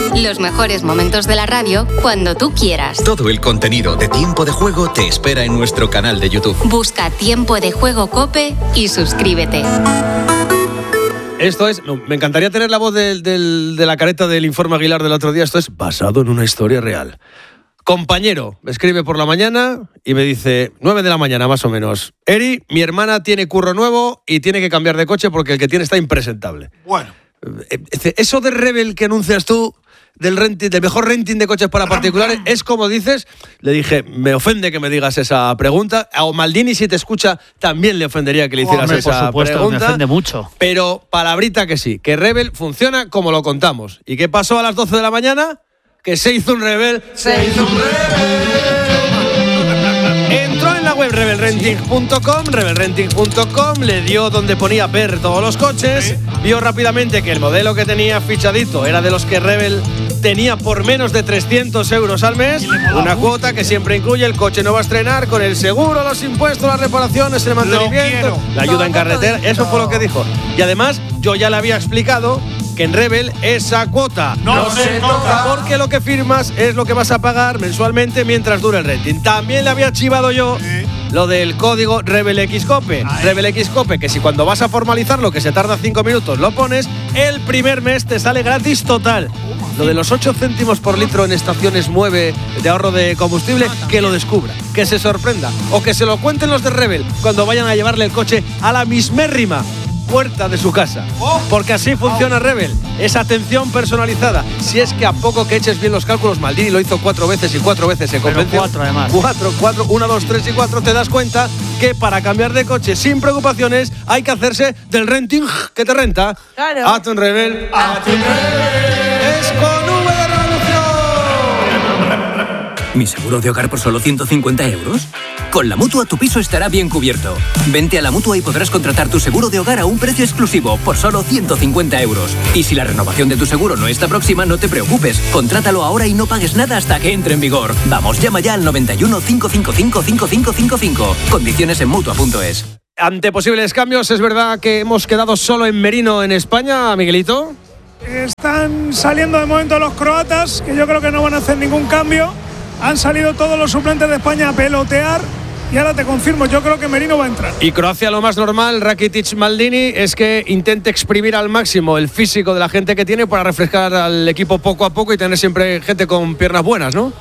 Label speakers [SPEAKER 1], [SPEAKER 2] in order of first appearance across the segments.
[SPEAKER 1] Los mejores momentos de la radio cuando tú quieras.
[SPEAKER 2] Todo el contenido de Tiempo de Juego te espera en nuestro canal de YouTube.
[SPEAKER 1] Busca Tiempo de Juego COPE y suscríbete.
[SPEAKER 3] Esto es, me encantaría tener la voz de la careta del Informe Aguilar del otro día. Esto es basado en una historia real. Compañero, me escribe por la mañana y me dice, 9 de la mañana más o menos. Eri, mi hermana tiene curro nuevo y tiene que cambiar de coche porque el que tiene está impresentable.
[SPEAKER 4] Bueno.
[SPEAKER 3] Eso de Rebel que anuncias tú, del mejor renting de coches para particulares, es como dices. Le dije, me ofende que me digas esa pregunta. A Maldini, si te escucha, también le ofendería que le hicieras esa pregunta.
[SPEAKER 5] Por supuesto, me ofende mucho.
[SPEAKER 3] Pero palabrita que sí, que Rebel funciona como lo contamos. ¿Y qué pasó a las 12 de la mañana? Que se hizo un Rebel. Entró en la web rebelrenting.com, le dio donde ponía ver todos los coches, vio rápidamente que el modelo que tenía fichadito era de los que Rebel tenía por menos de 300 euros al mes, una cuota que siempre incluye el coche nuevo a estrenar, con el seguro, los impuestos, las reparaciones, el mantenimiento, la ayuda en carretera. Eso fue lo que dijo. Y además, yo ya le había explicado que en Rebel esa cuota no se toca, porque lo que firmas es lo que vas a pagar mensualmente mientras dure el renting. También le había chivado yo lo del código RebelXCOPE. RebelXCOPE, que si cuando vas a formalizarlo, que se tarda 5 minutos, lo pones, el primer mes te sale gratis total. Lo de los 8 céntimos por litro en estaciones Mueve de ahorro de combustible, que lo descubra, que se sorprenda, o que se lo cuenten los de Rebel cuando vayan a llevarle el coche a la mismérrima puerta de su casa, porque así funciona Rebel, esa atención personalizada. Si es que a poco que eches bien los cálculos, Maldini lo hizo 4 veces y 4 veces se convenció.
[SPEAKER 5] 4 además.
[SPEAKER 3] 4, 1, 2, 3 y 4, te das cuenta que para cambiar de coche sin preocupaciones hay que hacerse del renting que te renta.
[SPEAKER 6] Claro.
[SPEAKER 3] Hazte un Rebel. Hazte un Rebel. Es con V de revolución.
[SPEAKER 7] ¿Mi seguro de hogar por solo 150 euros? Con la Mutua tu piso estará bien cubierto. Vente a la Mutua y podrás contratar tu seguro de hogar a un precio exclusivo por solo 150 euros. Y si la renovación de tu seguro no está próxima, no te preocupes. Contrátalo ahora y no pagues nada hasta que entre en vigor. Vamos, llama ya al 91 555 5555. Condiciones en Mutua.es.
[SPEAKER 3] Ante posibles cambios, ¿es verdad que hemos quedado solo en Merino en España, Miguelito?
[SPEAKER 8] Están saliendo de momento los croatas, que yo creo que no van a hacer ningún cambio. Han salido todos los suplentes de España a pelotear. Y ahora te confirmo, yo creo que Merino va a entrar.
[SPEAKER 3] Y Croacia, lo más normal, Rakitic, Maldini, es que intente exprimir al máximo el físico de la gente que tiene para refrescar al equipo poco a poco y tener siempre gente con piernas buenas, ¿no?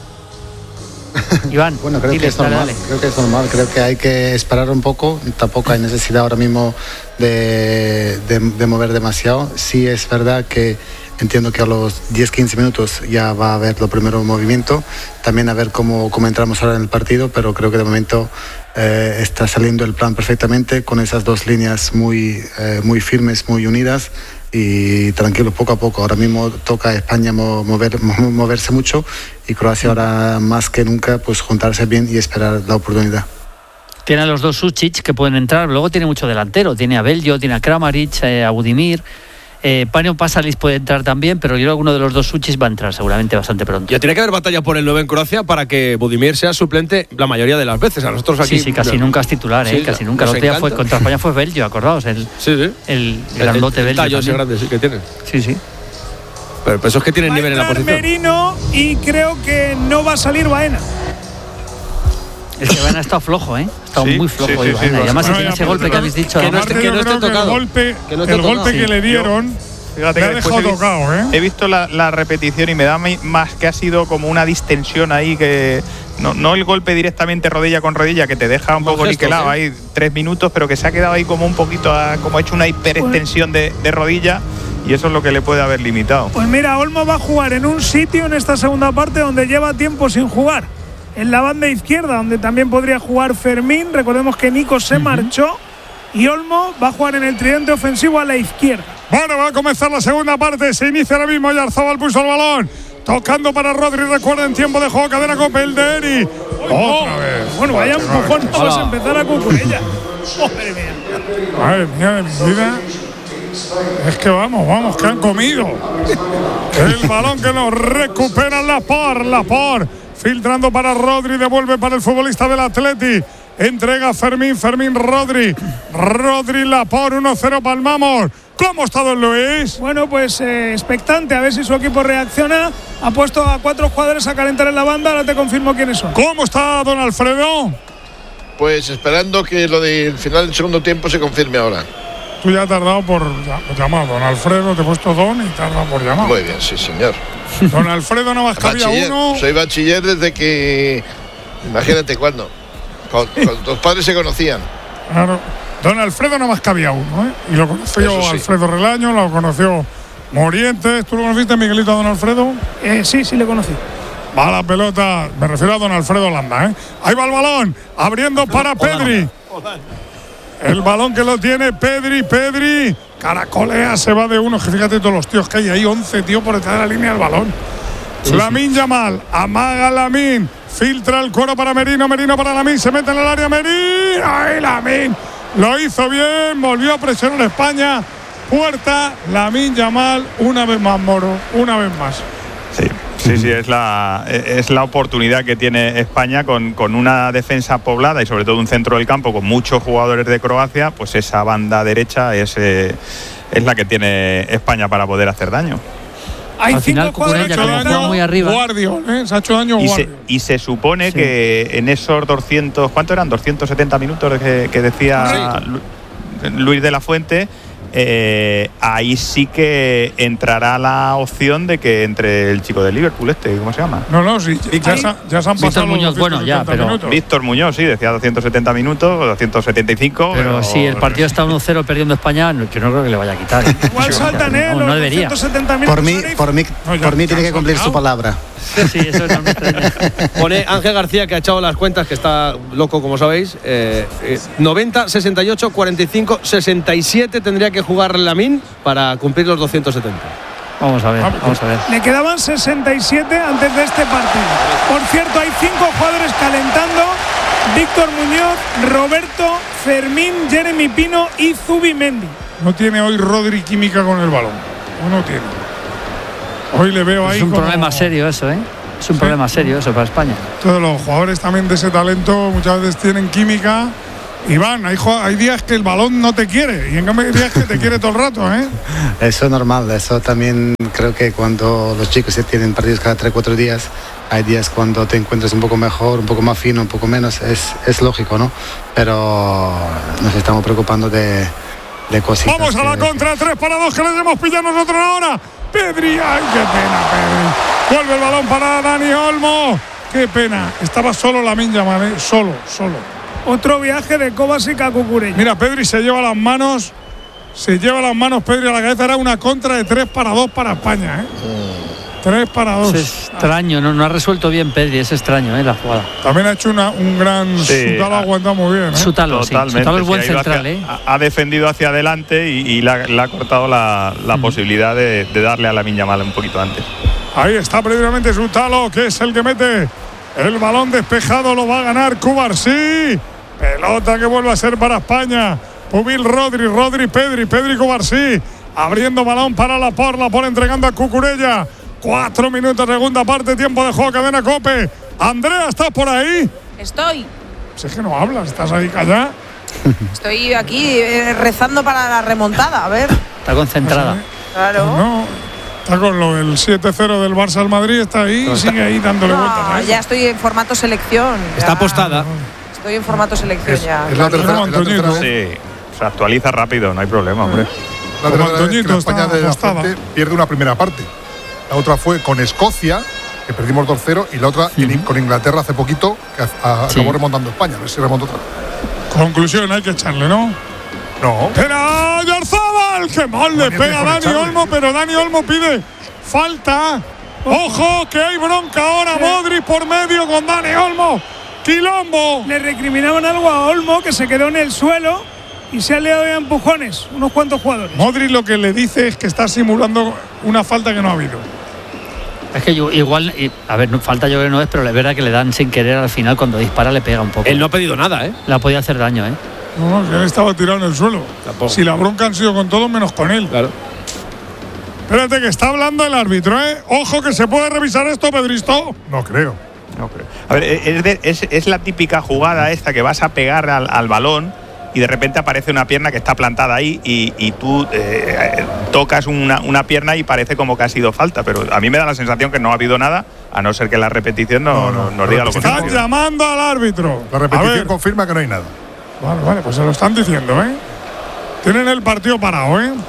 [SPEAKER 5] Iván,
[SPEAKER 9] bueno, creo que es normal. Creo que es normal. Creo que hay que esperar un poco. Tampoco hay necesidad ahora mismo de mover demasiado. Sí es verdad que entiendo que a los 10-15 minutos ya va a haber los primeros movimientos. También a ver cómo entramos ahora en el partido, pero creo que de momento está saliendo el plan perfectamente con esas dos líneas muy firmes, muy unidas. Y tranquilo, poco a poco. Ahora mismo toca a España moverse mucho y Croacia ahora más que nunca pues juntarse bien y esperar la oportunidad.
[SPEAKER 5] Tiene a los dos Sučić que pueden entrar, luego tiene mucho delantero, tiene a Beljo, tiene a Kramaric, a Budimir. Panio Pasalic puede entrar también, pero yo creo que uno de los dos Sučić va a entrar seguramente bastante pronto.
[SPEAKER 3] Ya tiene que haber batalla por el 9 en Croacia para que Budimir sea suplente la mayoría de las veces. A nosotros aquí
[SPEAKER 5] sí, casi nunca es titular, casi nunca. El otro día contra España fue Beljo, acordaos, el grandote Beljo.
[SPEAKER 3] El tallo ese grande que tiene.
[SPEAKER 5] Sí.
[SPEAKER 3] Pero eso es que tienen nivel en la posición.
[SPEAKER 8] Merino y creo que no va a salir Baena.
[SPEAKER 5] Es que Baena ha estado flojo, ¿eh? Ha estado muy flojo. Y además, si tiene ese golpe que habéis dicho.
[SPEAKER 8] Que no esté tocado. El golpe que le dieron.
[SPEAKER 4] Fíjate que
[SPEAKER 8] ha dejado tocado, ¿eh?
[SPEAKER 4] He visto la repetición y me da más que ha sido como una distensión ahí, que no el golpe directamente rodilla con rodilla, que te deja un poco niquelado ahí 3 minutos, pero que se ha quedado ahí como un poquito, como ha hecho una hiperextensión de rodilla, y eso es lo que le puede haber limitado.
[SPEAKER 8] Pues mira, Olmo va a jugar en un sitio en esta segunda parte donde lleva tiempo sin jugar, en la banda izquierda, donde también podría jugar Fermín. Recordemos que Nico se marchó y Olmo va a jugar en el tridente ofensivo a la izquierda.
[SPEAKER 10] Bueno, va a comenzar la segunda parte. Se inicia ahora mismo. Yarzabal puso el balón. Tocando para Rodri. Recuerden, tiempo de juego. Cadena Cope, el de Eri. Otra vez.
[SPEAKER 8] Bueno, vaya empujón. Vamos a empezar a Cucurella. Madre mía.
[SPEAKER 10] Madre mía de mi vida. Es que vamos, que han comido. El balón que nos recupera Laporte. Filtrando para Rodri. Devuelve para el futbolista del Atleti. Entrega Fermín, Rodri. Rodri Laporte, 1-0, palmamos. ¿Cómo está don Luis?
[SPEAKER 8] Bueno, pues expectante, a ver si su equipo reacciona. Ha puesto a 4 jugadores a calentar en la banda, ahora te confirmo quiénes son.
[SPEAKER 10] ¿Cómo está don Alfredo?
[SPEAKER 6] Pues esperando que lo del final del segundo tiempo se confirme ahora.
[SPEAKER 10] Tú ya has tardado por llamar, don Alfredo, te he puesto don y te has dado por llamar.
[SPEAKER 6] Muy bien, sí, señor.
[SPEAKER 10] Don Alfredo no más cabía uno.
[SPEAKER 6] Soy bachiller desde que, imagínate cuándo, cuando tus padres se conocían.
[SPEAKER 10] Claro. Don Alfredo no más cabía uno, ¿eh? Y lo conoció sí. Alfredo Relaño, lo conoció Morientes. ¿Tú lo conociste, Miguelito, a don Alfredo?
[SPEAKER 8] Sí, le conocí.
[SPEAKER 10] Va la pelota, me refiero a don Alfredo Landa, ¿eh? Ahí va el balón, abriendo para Pedri. El balón que lo tiene Pedri. Caracolea, se va de uno. Que fíjate todos los tíos que hay ahí, 11 tíos por detrás de la línea del balón. Sí, Lamine Yamal, amaga Lamine, filtra el cuero para Merino para Lamine, se mete en el área Merino. ¡Ay, Lamine! Lo hizo bien, volvió a presionar a España. Puerta, Lamine Yamal, una vez más, Moro, una vez más.
[SPEAKER 4] Sí, es la oportunidad que tiene España con una defensa poblada y sobre todo un centro del campo con muchos jugadores de Croacia. Pues esa banda derecha es la que tiene España para poder hacer daño.
[SPEAKER 8] Hay
[SPEAKER 5] al final Cucurella, como juega muy arriba.
[SPEAKER 10] Guardiol, se ha hecho daño
[SPEAKER 4] y se supone que en esos 200, ¿cuánto eran? 270 minutos que decía Luis de la Fuente. Ahí sí que entrará la opción de que entre el chico de Liverpool ¿cómo se llama?
[SPEAKER 10] No, sí, ya se han pasado
[SPEAKER 5] Víctor Muñoz, bueno, ya, pero
[SPEAKER 10] minutos.
[SPEAKER 4] Víctor Muñoz, sí, decía 270 minutos o 275.
[SPEAKER 5] Pero si el partido está 1-0 perdiendo España, yo no creo que le vaya a quitar.
[SPEAKER 8] Igual saltan
[SPEAKER 5] no debería.
[SPEAKER 8] 270 minutos.
[SPEAKER 9] Por mí tiene que cumplir su palabra.
[SPEAKER 5] Sí, eso no me extraña.
[SPEAKER 3] Pone Ángel García, que ha echado las cuentas, que está loco, como sabéis. 90, 68, 45, 67 tendría que jugar Lamine para cumplir los 270.
[SPEAKER 5] Vamos a ver.
[SPEAKER 8] Le quedaban 67 antes de este partido. Por cierto, hay 5 jugadores calentando: Víctor Muñoz, Roberto, Fermín, Jeremy Pino y Zubimendi.
[SPEAKER 10] No tiene hoy Rodri química con el balón. No tiene. Hoy le veo ahí.
[SPEAKER 5] Es un problema serio eso, ¿eh? Es un problema serio eso para España.
[SPEAKER 10] Todos los jugadores también de ese talento muchas veces tienen química. Iván, hay días que el balón no te quiere y en cambio hay días que te quiere todo el rato, ¿eh?
[SPEAKER 9] Eso es normal, eso también creo que cuando los chicos se tienen partidos cada 3-4 días, hay días cuando te encuentras un poco mejor, un poco más fino, un poco menos, es lógico, ¿no? Pero nos estamos preocupando de cositas.
[SPEAKER 10] Vamos a la contra, 3-2 que le hemos pillado nosotros ahora. Pedri, ay, qué pena, Pedri. Vuelve el balón para Dani Olmo. Qué pena, estaba solo Lamine Yamal, solo.
[SPEAKER 8] Otro viaje de Kovacic a Cucurella.
[SPEAKER 10] Mira, Pedri se lleva las manos Pedri a la cabeza. Era una contra de 3-2 para España, 3-2.
[SPEAKER 5] Es extraño, no ha resuelto bien Pedri, es extraño, la jugada.
[SPEAKER 10] También ha hecho un gran Sutalo, ha aguantado muy bien.
[SPEAKER 5] Sutalo,
[SPEAKER 4] totalmente.
[SPEAKER 5] Sutalo es buen central,
[SPEAKER 4] Ha defendido hacia adelante y le ha cortado la posibilidad de darle a Lamine Yamal un poquito antes.
[SPEAKER 10] Ahí está previamente Sutalo, que es el que mete el balón despejado, lo va a ganar Cubarsí. Pelota que vuelve a ser para España. Pubil Rodri, Pedri Cubarsí. Abriendo balón para Laporte entregando a Cucurella. 4 minutos, segunda parte, tiempo de juego, cadena COPE. Andrea, ¿estás por ahí?
[SPEAKER 11] Estoy.
[SPEAKER 10] Si es que no hablas, ¿estás ahí callada?
[SPEAKER 11] Estoy aquí rezando para la remontada, a ver.
[SPEAKER 5] Está concentrada.
[SPEAKER 11] Claro.
[SPEAKER 10] No, está con lo del 7-0 del Barça al Madrid, está ahí y sigue ahí dándole vueltas.
[SPEAKER 11] Ya estoy en formato selección.
[SPEAKER 3] Está apostada.
[SPEAKER 11] Estoy en formato selección ya.
[SPEAKER 10] Es la tercera vez.
[SPEAKER 4] Sí, se actualiza rápido, no hay problema, hombre.
[SPEAKER 12] La tercera vez que la España de la Fuente pierde una primera parte. La otra fue con Escocia, que perdimos 2-0, y la otra con Inglaterra hace poquito, que acabó remontando España. A ver si remonta otra.
[SPEAKER 10] Conclusión, hay que echarle, ¿no?
[SPEAKER 12] No.
[SPEAKER 10] ¡Pero Oyarzabal! ¡Qué mal le pega a Dani Olmo! Pero Dani Olmo pide falta. ¡Ojo, que hay bronca ahora! Modric por medio con Dani Olmo. ¡Quilombo!
[SPEAKER 8] Le recriminaban algo a Olmo, que se quedó en el suelo y se ha liado a empujones unos cuantos jugadores.
[SPEAKER 10] Modric lo que le dice es que está simulando una falta que no ha habido.
[SPEAKER 5] Es que igual, a ver, falta yo creo que no es, pero es verdad que le dan sin querer al final, cuando dispara le pega un poco.
[SPEAKER 3] Él no ha pedido nada,
[SPEAKER 5] Le ha podido hacer daño,
[SPEAKER 10] No, él estaba tirado en el suelo.
[SPEAKER 3] Tampoco.
[SPEAKER 10] Si la bronca han sido con todos menos con él.
[SPEAKER 3] Claro.
[SPEAKER 10] Espérate, que está hablando el árbitro, Ojo, que se puede revisar esto, Pedristo.
[SPEAKER 12] No creo.
[SPEAKER 4] A ver, es la típica jugada esta que vas a pegar al balón y de repente aparece una pierna que está plantada ahí y tú tocas una pierna y parece como que ha sido falta, pero a mí me da la sensación que no ha habido nada, a no ser que la repetición nos diga lo contrario.
[SPEAKER 10] Están llamando al árbitro.
[SPEAKER 12] La repetición confirma que no hay nada.
[SPEAKER 10] Vale, pues se lo están diciendo, ¿eh? Tienen el partido parado, ¿eh?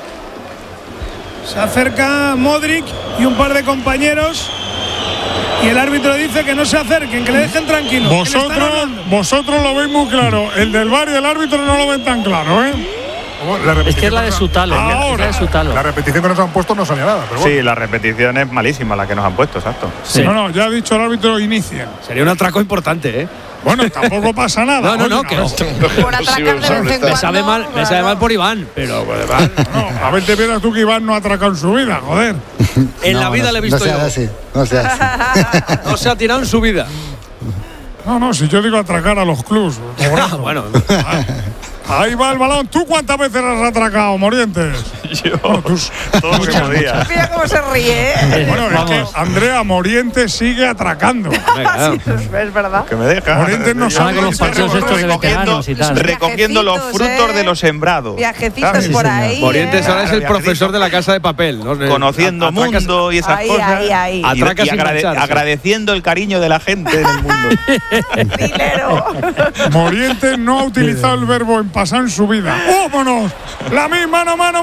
[SPEAKER 8] Se acerca Modric y un par de compañeros y el árbitro dice que no se acerquen, que le dejen tranquilo.
[SPEAKER 10] Vosotros lo veis muy claro. El del VAR y el árbitro no lo ven tan claro, ¿eh?
[SPEAKER 5] Es que es la de Sutalo.
[SPEAKER 12] La repetición que nos han puesto no salía nada. Pero bueno.
[SPEAKER 4] Sí, la repetición es malísima la que nos han puesto, exacto.
[SPEAKER 10] Sí. No, ya ha dicho el árbitro, inicia.
[SPEAKER 3] Sería un atraco importante, ¿eh?
[SPEAKER 10] Bueno, tampoco pasa nada.
[SPEAKER 3] No, que
[SPEAKER 11] por atracar de vez en
[SPEAKER 3] me sabe mal por Iván, pero por Iván.
[SPEAKER 10] No, a ver, te vieras tú que Iván no ha atracado en su vida, joder.
[SPEAKER 3] En la vida le he visto yo.
[SPEAKER 9] No sea así.
[SPEAKER 3] No se ha tirado en su vida.
[SPEAKER 10] No, si yo digo atracar a los clubs.
[SPEAKER 3] Bueno.
[SPEAKER 10] Ahí va el balón. ¿Tú cuántas veces has atracado, Morientes?
[SPEAKER 4] Yo, todos los mismos días.
[SPEAKER 11] Mira cómo se ríe.
[SPEAKER 10] Bueno, es que Andrea Morientes sigue atracando.
[SPEAKER 11] Sí, es verdad.
[SPEAKER 4] Que me deja.
[SPEAKER 10] Morientes no sabe
[SPEAKER 5] con los partidos estos de veteranos y tal.
[SPEAKER 4] Recogiendo los frutos de los sembrados.
[SPEAKER 11] Viajecitos por ahí.
[SPEAKER 3] Morientes ahora es el profesor de la Casa de Papel, ¿no?
[SPEAKER 4] Conociendo mundo y esas cosas.
[SPEAKER 11] Ahí.
[SPEAKER 3] Atracas
[SPEAKER 4] y agradeciendo el cariño de la gente en el mundo.
[SPEAKER 11] Dinero.
[SPEAKER 10] Morientes no ha utilizado el verbo en pasar en su vida. ¡Vámonos! La misma, mano,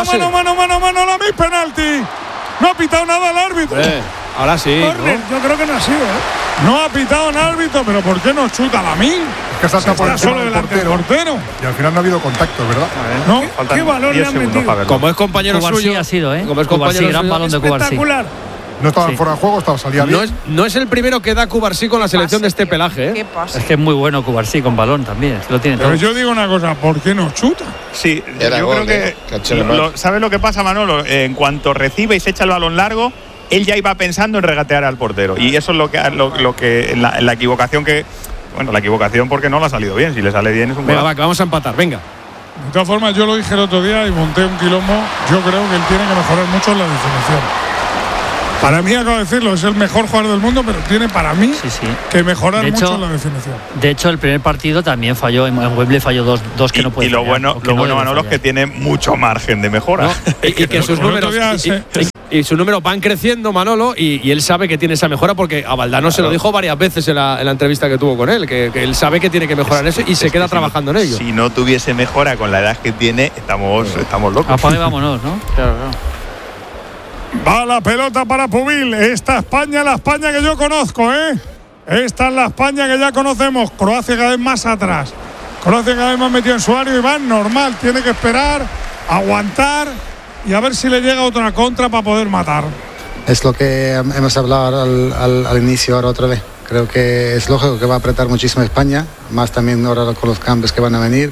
[SPEAKER 10] la misma penalti. No ha pitado nada el árbitro.
[SPEAKER 3] Ahora sí.
[SPEAKER 8] Corner, yo creo que no ha sido, ¿eh?
[SPEAKER 10] No ha pitado el árbitro, pero ¿por qué no chuta la mil?
[SPEAKER 12] Es que salta por encima
[SPEAKER 10] solo
[SPEAKER 12] del
[SPEAKER 10] delante del portero.
[SPEAKER 12] Y al final no ha habido contacto, ¿verdad?
[SPEAKER 10] No,
[SPEAKER 8] ¿qué valor le han metido?
[SPEAKER 3] Como es compañero suyo.
[SPEAKER 5] Ha sido, ¿eh?
[SPEAKER 3] Como es compañero
[SPEAKER 5] gran
[SPEAKER 3] suyo.
[SPEAKER 5] balón de Cubarsí.
[SPEAKER 8] Espectacular.
[SPEAKER 12] No estaba fuera de juego, salía bien.
[SPEAKER 3] No es el primero que da Cubarsí con la selección de este pelaje, ¿eh?
[SPEAKER 11] ¿Qué pasa?
[SPEAKER 5] Es que es muy bueno Cubarsí con balón también. Lo tiene todo.
[SPEAKER 10] Pero yo digo una cosa, ¿por qué no chuta?
[SPEAKER 4] Sí,
[SPEAKER 6] Era
[SPEAKER 4] yo
[SPEAKER 6] gol,
[SPEAKER 4] creo que ¿sabes lo que pasa, Manolo? En cuanto recibe y se echa el balón largo, él ya iba pensando en regatear al portero. Y eso es lo que la equivocación que... Bueno, la equivocación porque no le ha salido bien. Si le sale bien es un
[SPEAKER 3] Venga,
[SPEAKER 4] gol.
[SPEAKER 3] va, que vamos a empatar, venga.
[SPEAKER 10] De todas formas, yo lo dije el otro día y monté un quilombo. Yo creo que él tiene que mejorar mucho en la definición. Para mí, acabo de decirlo, es el mejor jugador del mundo, pero tiene para mí que mejorar mucho en la definición.
[SPEAKER 5] De hecho, el primer partido también falló, en Wembley falló dos que no puede fallar.
[SPEAKER 4] Y lo bueno, Manolo, es que tiene mucho margen de mejora.
[SPEAKER 3] ¿No? Y que sus números y sus números van creciendo, Manolo, y él sabe que tiene esa mejora porque a Valdano se lo dijo varias veces en la entrevista que tuvo con él, que él sabe que tiene que mejorar eso y se queda trabajando en ello.
[SPEAKER 4] Si no tuviese mejora con la edad que tiene, estamos locos.
[SPEAKER 5] Apague, vámonos, ¿no? Claro.
[SPEAKER 10] Va la pelota para Pubil. Esta España, la España que yo conozco, ¿eh? Esta es la España que ya conocemos. Croacia cada vez más atrás. Croacia cada vez más metido en su área y va normal. Tiene que esperar, aguantar y a ver si le llega otra contra para poder matar.
[SPEAKER 9] Es lo que hemos hablado al inicio ahora otra vez. Creo que es lógico que va a apretar muchísimo España, más también ahora con los cambios que van a venir.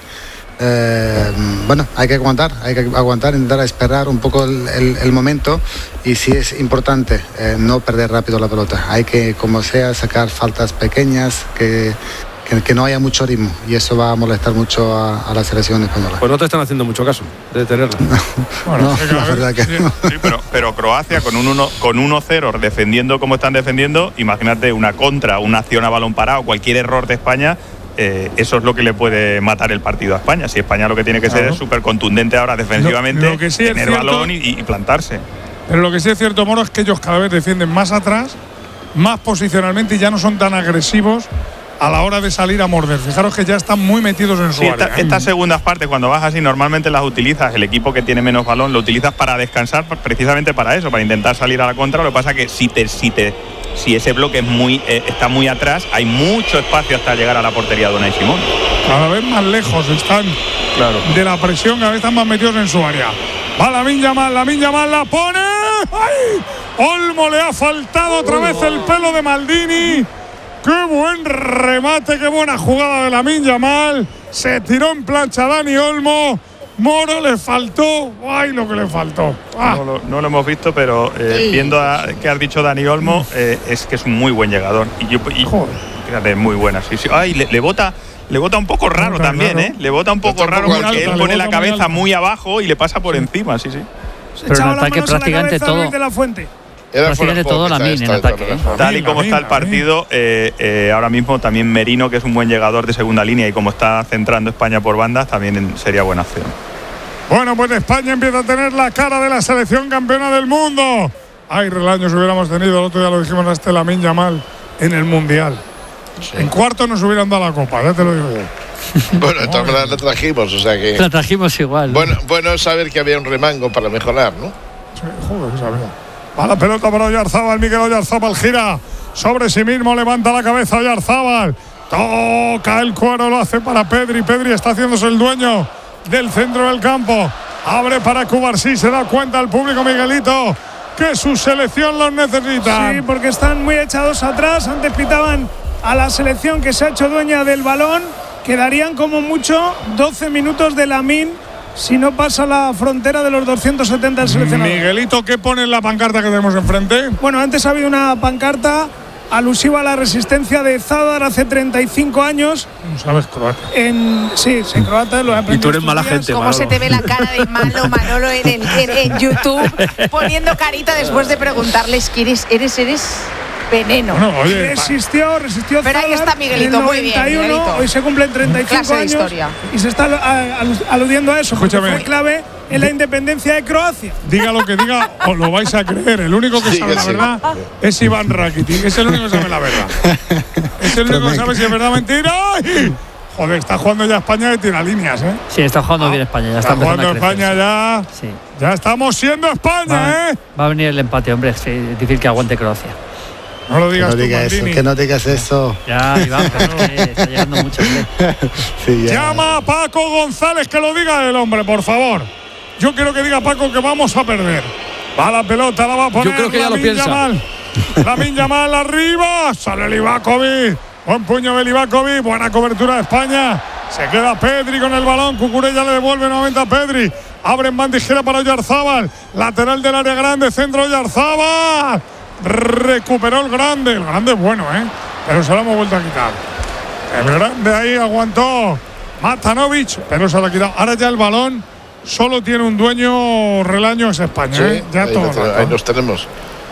[SPEAKER 9] Bueno, hay que aguantar, intentar esperar un poco el momento y si es importante no perder rápido la pelota. Hay que, como sea, sacar faltas pequeñas, que no haya mucho ritmo y eso va a molestar mucho a la selección española.
[SPEAKER 3] Pues no te están haciendo mucho caso de tenerla.
[SPEAKER 10] Bueno,
[SPEAKER 9] no, la verdad que no.
[SPEAKER 4] Sí, pero Croacia con 1-0 defendiendo como están defendiendo, imagínate una contra, una acción a balón parado, cualquier error de España. Eso es lo que le puede matar el partido a España. Si España lo que tiene que ser es súper contundente ahora defensivamente,
[SPEAKER 10] lo que sí
[SPEAKER 4] tener
[SPEAKER 10] cierto,
[SPEAKER 4] balón y plantarse.
[SPEAKER 10] Pero lo que sí es cierto, Moro, es que ellos cada vez defienden más atrás, más posicionalmente y ya no son tan agresivos a la hora de salir a morder. Fijaros que ya están muy metidos en su área.
[SPEAKER 4] Estas segundas partes, cuando vas así, normalmente las utilizas, el equipo que tiene menos balón, lo utilizas para descansar, precisamente para eso, para intentar salir a la contra. Lo que pasa es que si ese bloque está muy atrás, hay mucho espacio hasta llegar a la portería de Unai Simón.
[SPEAKER 10] Cada vez más lejos están de la presión, cada vez están más metidos en su área. Va Lamine Yamal la pone. ¡Ay! Olmo le ha faltado otra vez el pelo de Maldini. ¡Qué buen remate, qué buena jugada de Lamine Yamal! Se tiró en plancha Dani Olmo. Moro le faltó. ¡Ay, lo que le faltó! ¡Ah!
[SPEAKER 4] No lo hemos visto, pero viendo que has dicho Dani Olmo, es que es un muy buen llegador. Y fíjate, muy buena. Sí. Ay, le bota un poco raro también, ¿eh? Le bota un poco raro porque él pone la cabeza muy abajo y le pasa por encima, sí.
[SPEAKER 5] Pero en ataque prácticamente todo.
[SPEAKER 8] De la Fuente.
[SPEAKER 5] Tiene todo Lamine en ataque.
[SPEAKER 4] Tal y como está el partido, ahora mismo también Merino, que es un buen llegador de segunda línea, y como está centrando España por bandas, también sería buena opción.
[SPEAKER 10] Bueno, pues España empieza a tener la cara de la selección campeona del mundo. Ay, relaños hubiéramos tenido, el otro día lo dijimos a este Lamine Yamal en el Mundial. Sí. En cuarto nos hubieran dado la copa, ya te lo digo yo.
[SPEAKER 6] Bueno, de todas maneras la trajimos, o sea que…
[SPEAKER 5] La trajimos igual.
[SPEAKER 6] Bueno saber que había un remango para mejorar, ¿no?
[SPEAKER 10] Sí, joder, que sabía. Va la pelota para Oyarzábal, Miguel Oyarzábal gira sobre sí mismo, levanta la cabeza Oyarzábal. Toca el cuero, lo hace para Pedri. Pedri está haciéndose el dueño del centro del campo. Abre para Cubarsí, se da cuenta el público, Miguelito, que su selección los necesita.
[SPEAKER 8] Sí, porque están muy echados atrás. Antes pitaban a la selección que se ha hecho dueña del balón. Quedarían como mucho 12 minutos de Lamine si no pasa la frontera de los 270 del seleccionador.
[SPEAKER 10] Miguelito, ¿qué pone en la pancarta que tenemos enfrente?
[SPEAKER 8] Bueno, antes ha habido una pancarta alusiva a la resistencia de Zadar hace 35 años.
[SPEAKER 10] No sabes croata.
[SPEAKER 8] Sí, croata lo he aprendido.
[SPEAKER 3] Y tú eres mala gente,
[SPEAKER 11] ¿Cómo se te ve la cara de malo Manolo en YouTube poniendo carita después de preguntarles que eres veneno?
[SPEAKER 10] Bueno, oye,
[SPEAKER 8] resistió
[SPEAKER 11] pero ahí está Miguelito, muy bien, Miguelito.
[SPEAKER 8] Hoy se cumplen 35 años
[SPEAKER 11] historia.
[SPEAKER 8] Y se está aludiendo a eso.
[SPEAKER 10] Escúchame.
[SPEAKER 8] Fue clave en la independencia de Croacia.
[SPEAKER 10] Diga lo que diga, os lo vais a creer. El único que sabe la verdad es Iván Rakitic. Es el único que sabe la verdad. Es el único que sabe si es verdad o mentira. ¡Ay! Joder, está jugando ya España de tiralíneas, ¿eh?
[SPEAKER 5] Sí, está jugando bien España. Ya
[SPEAKER 10] está jugando España ya.
[SPEAKER 5] Sí.
[SPEAKER 10] Ya estamos siendo España,
[SPEAKER 5] Va a venir el empate, hombre. Es difícil que aguante Croacia.
[SPEAKER 10] No lo digas,
[SPEAKER 9] que no digas eso.
[SPEAKER 5] Ya, Iván, está llegando mucho.
[SPEAKER 9] Sí,
[SPEAKER 10] llama a Paco González, que lo diga el hombre, por favor. Yo quiero que diga Paco que vamos a perder. Va la pelota, la va a poner.
[SPEAKER 3] Yo creo que ya lo piensa.
[SPEAKER 10] Lamine Yamal arriba. Sale Livakovic. Buen puño de Livakovic. Buena cobertura de España. Se queda Pedri con el balón. Cucurella le devuelve nuevamente a Pedri. Abre en bandijera para Oyarzábal. Lateral del área grande. Centro Oyarzábal. Recuperó el grande es bueno, pero se lo hemos vuelto a quitar. El grande ahí aguantó Matanovic, pero se lo ha quitado. Ahora ya el balón solo tiene un dueño, Relaño, es España.
[SPEAKER 6] Sí,
[SPEAKER 10] ya
[SPEAKER 6] ahí,
[SPEAKER 10] todo
[SPEAKER 6] ahí nos tenemos.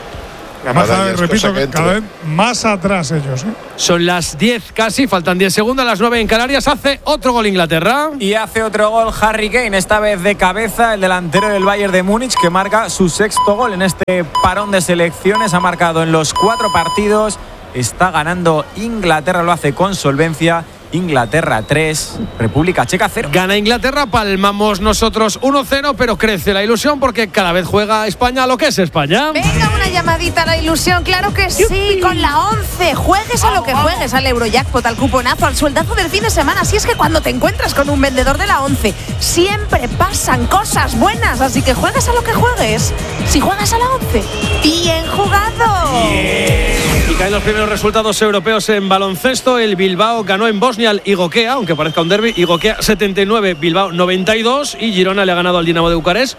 [SPEAKER 10] Además, repito, que cada vez más atrás ellos.
[SPEAKER 3] Son las 10 casi, faltan 10 segundos, las 9 en Canarias. Hace otro gol Inglaterra.
[SPEAKER 13] Y hace otro gol Harry Kane, esta vez de cabeza, el delantero del Bayern de Múnich, que marca su sexto gol en este parón de selecciones. Ha marcado en los 4 partidos. Está ganando Inglaterra, lo hace con solvencia. Inglaterra 3, República Checa 0.
[SPEAKER 3] Gana Inglaterra, palmamos nosotros 1-0, pero crece la ilusión porque cada vez juega España lo que es España.
[SPEAKER 11] Venga, una llamadita a la ilusión, claro que sí, con la 11. Juegues a lo que juegues, al Eurojackpot, al cuponazo, al sueldazo del fin de semana. Así es que cuando te encuentras con un vendedor de la 11, siempre pasan cosas buenas, así que juegues a lo que juegues. Si juegas a la 11, bien jugado.
[SPEAKER 3] Y caen los primeros resultados europeos en baloncesto. El Bilbao ganó en Bosnia al Igokea, aunque parezca un derbi. Igokea 79, Bilbao 92. Y Girona le ha ganado al Dinamo de Bucarest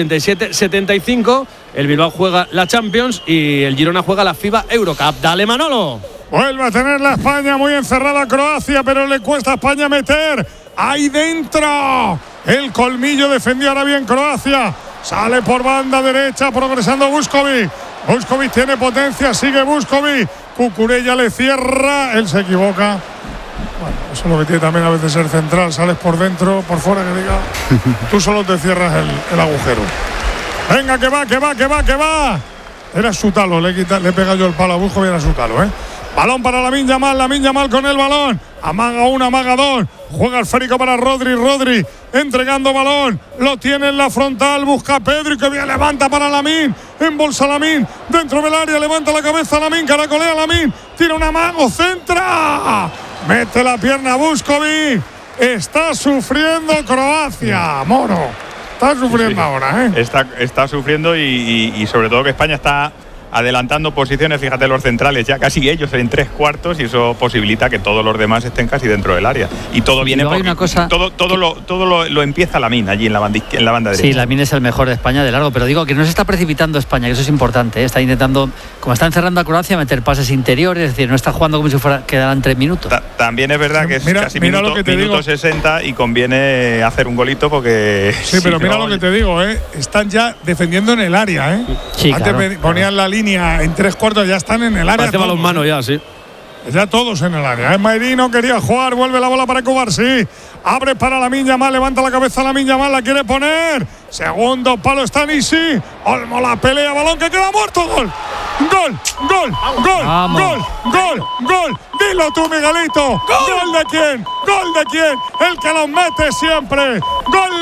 [SPEAKER 3] 87-75. El Bilbao juega la Champions y el Girona juega la FIBA Eurocup. Dale, Manolo.
[SPEAKER 10] Vuelve a tener la España muy encerrada a Croacia, pero le cuesta a España meter ahí dentro. El colmillo defendió ahora bien Croacia. Sale por banda derecha, progresando Vuskovic. Vuskovic tiene potencia, sigue Vuskovic. Cucurella le cierra, él se equivoca. Bueno, eso es lo que tiene también a veces ser central. Sales por dentro, por fuera, que diga. Tú solo te cierras el agujero. Venga, que va. Era Sutalo, le pega yo el palo a Vuskovic, era Sutalo, Balón para Lamine Yamal con el balón. Amaga una, amaga dos. Juega el esférico para Rodri. Entregando balón. Lo tiene en la frontal. Busca a Pedri, que bien levanta para Lamine. Embolsa Lamine. Dentro del área. Levanta la cabeza Lamine. Caracolea Lamine. Tira un amago. Centra. Mete la pierna Vuskovic. Está sufriendo Croacia. Moro. Está sufriendo ahora,
[SPEAKER 4] Está sufriendo y sobre todo que España está adelantando posiciones, fíjate, los centrales ya casi ellos en 3/4 y eso posibilita que todos los demás estén casi dentro del área y todo viene por todo lo empieza Lamine allí en la banda derecha.
[SPEAKER 5] Sí, Lamine es el mejor de España de largo, pero digo que no se está precipitando España, que eso es importante, está intentando, como está encerrando a Croacia, meter pases interiores, es decir, no está jugando como si quedaran 3 minutos.
[SPEAKER 4] También es verdad que es casi minuto 60 y conviene hacer un golito porque
[SPEAKER 10] sí, pero mira lo que te digo, están ya defendiendo en el área,
[SPEAKER 5] Sí,
[SPEAKER 10] antes
[SPEAKER 5] claro,
[SPEAKER 10] ponían la línea línea en 3/4, ya están en el área.
[SPEAKER 3] Parece balonmano ya, sí.
[SPEAKER 10] Ya todos en el área. Merino quería jugar, vuelve la bola para Cubarsí. Abre para Lamine Yamal, levanta la cabeza Lamine Yamal, la quiere poner. Segundo palo está Nisi. Olmo la pelea, balón que queda muerto. Gol. Gol, gol, gol, gol, gol, gol. Dilo tú, Miguelito. ¿Gol de quién? ¿Gol de quién? El que los mete siempre. Gol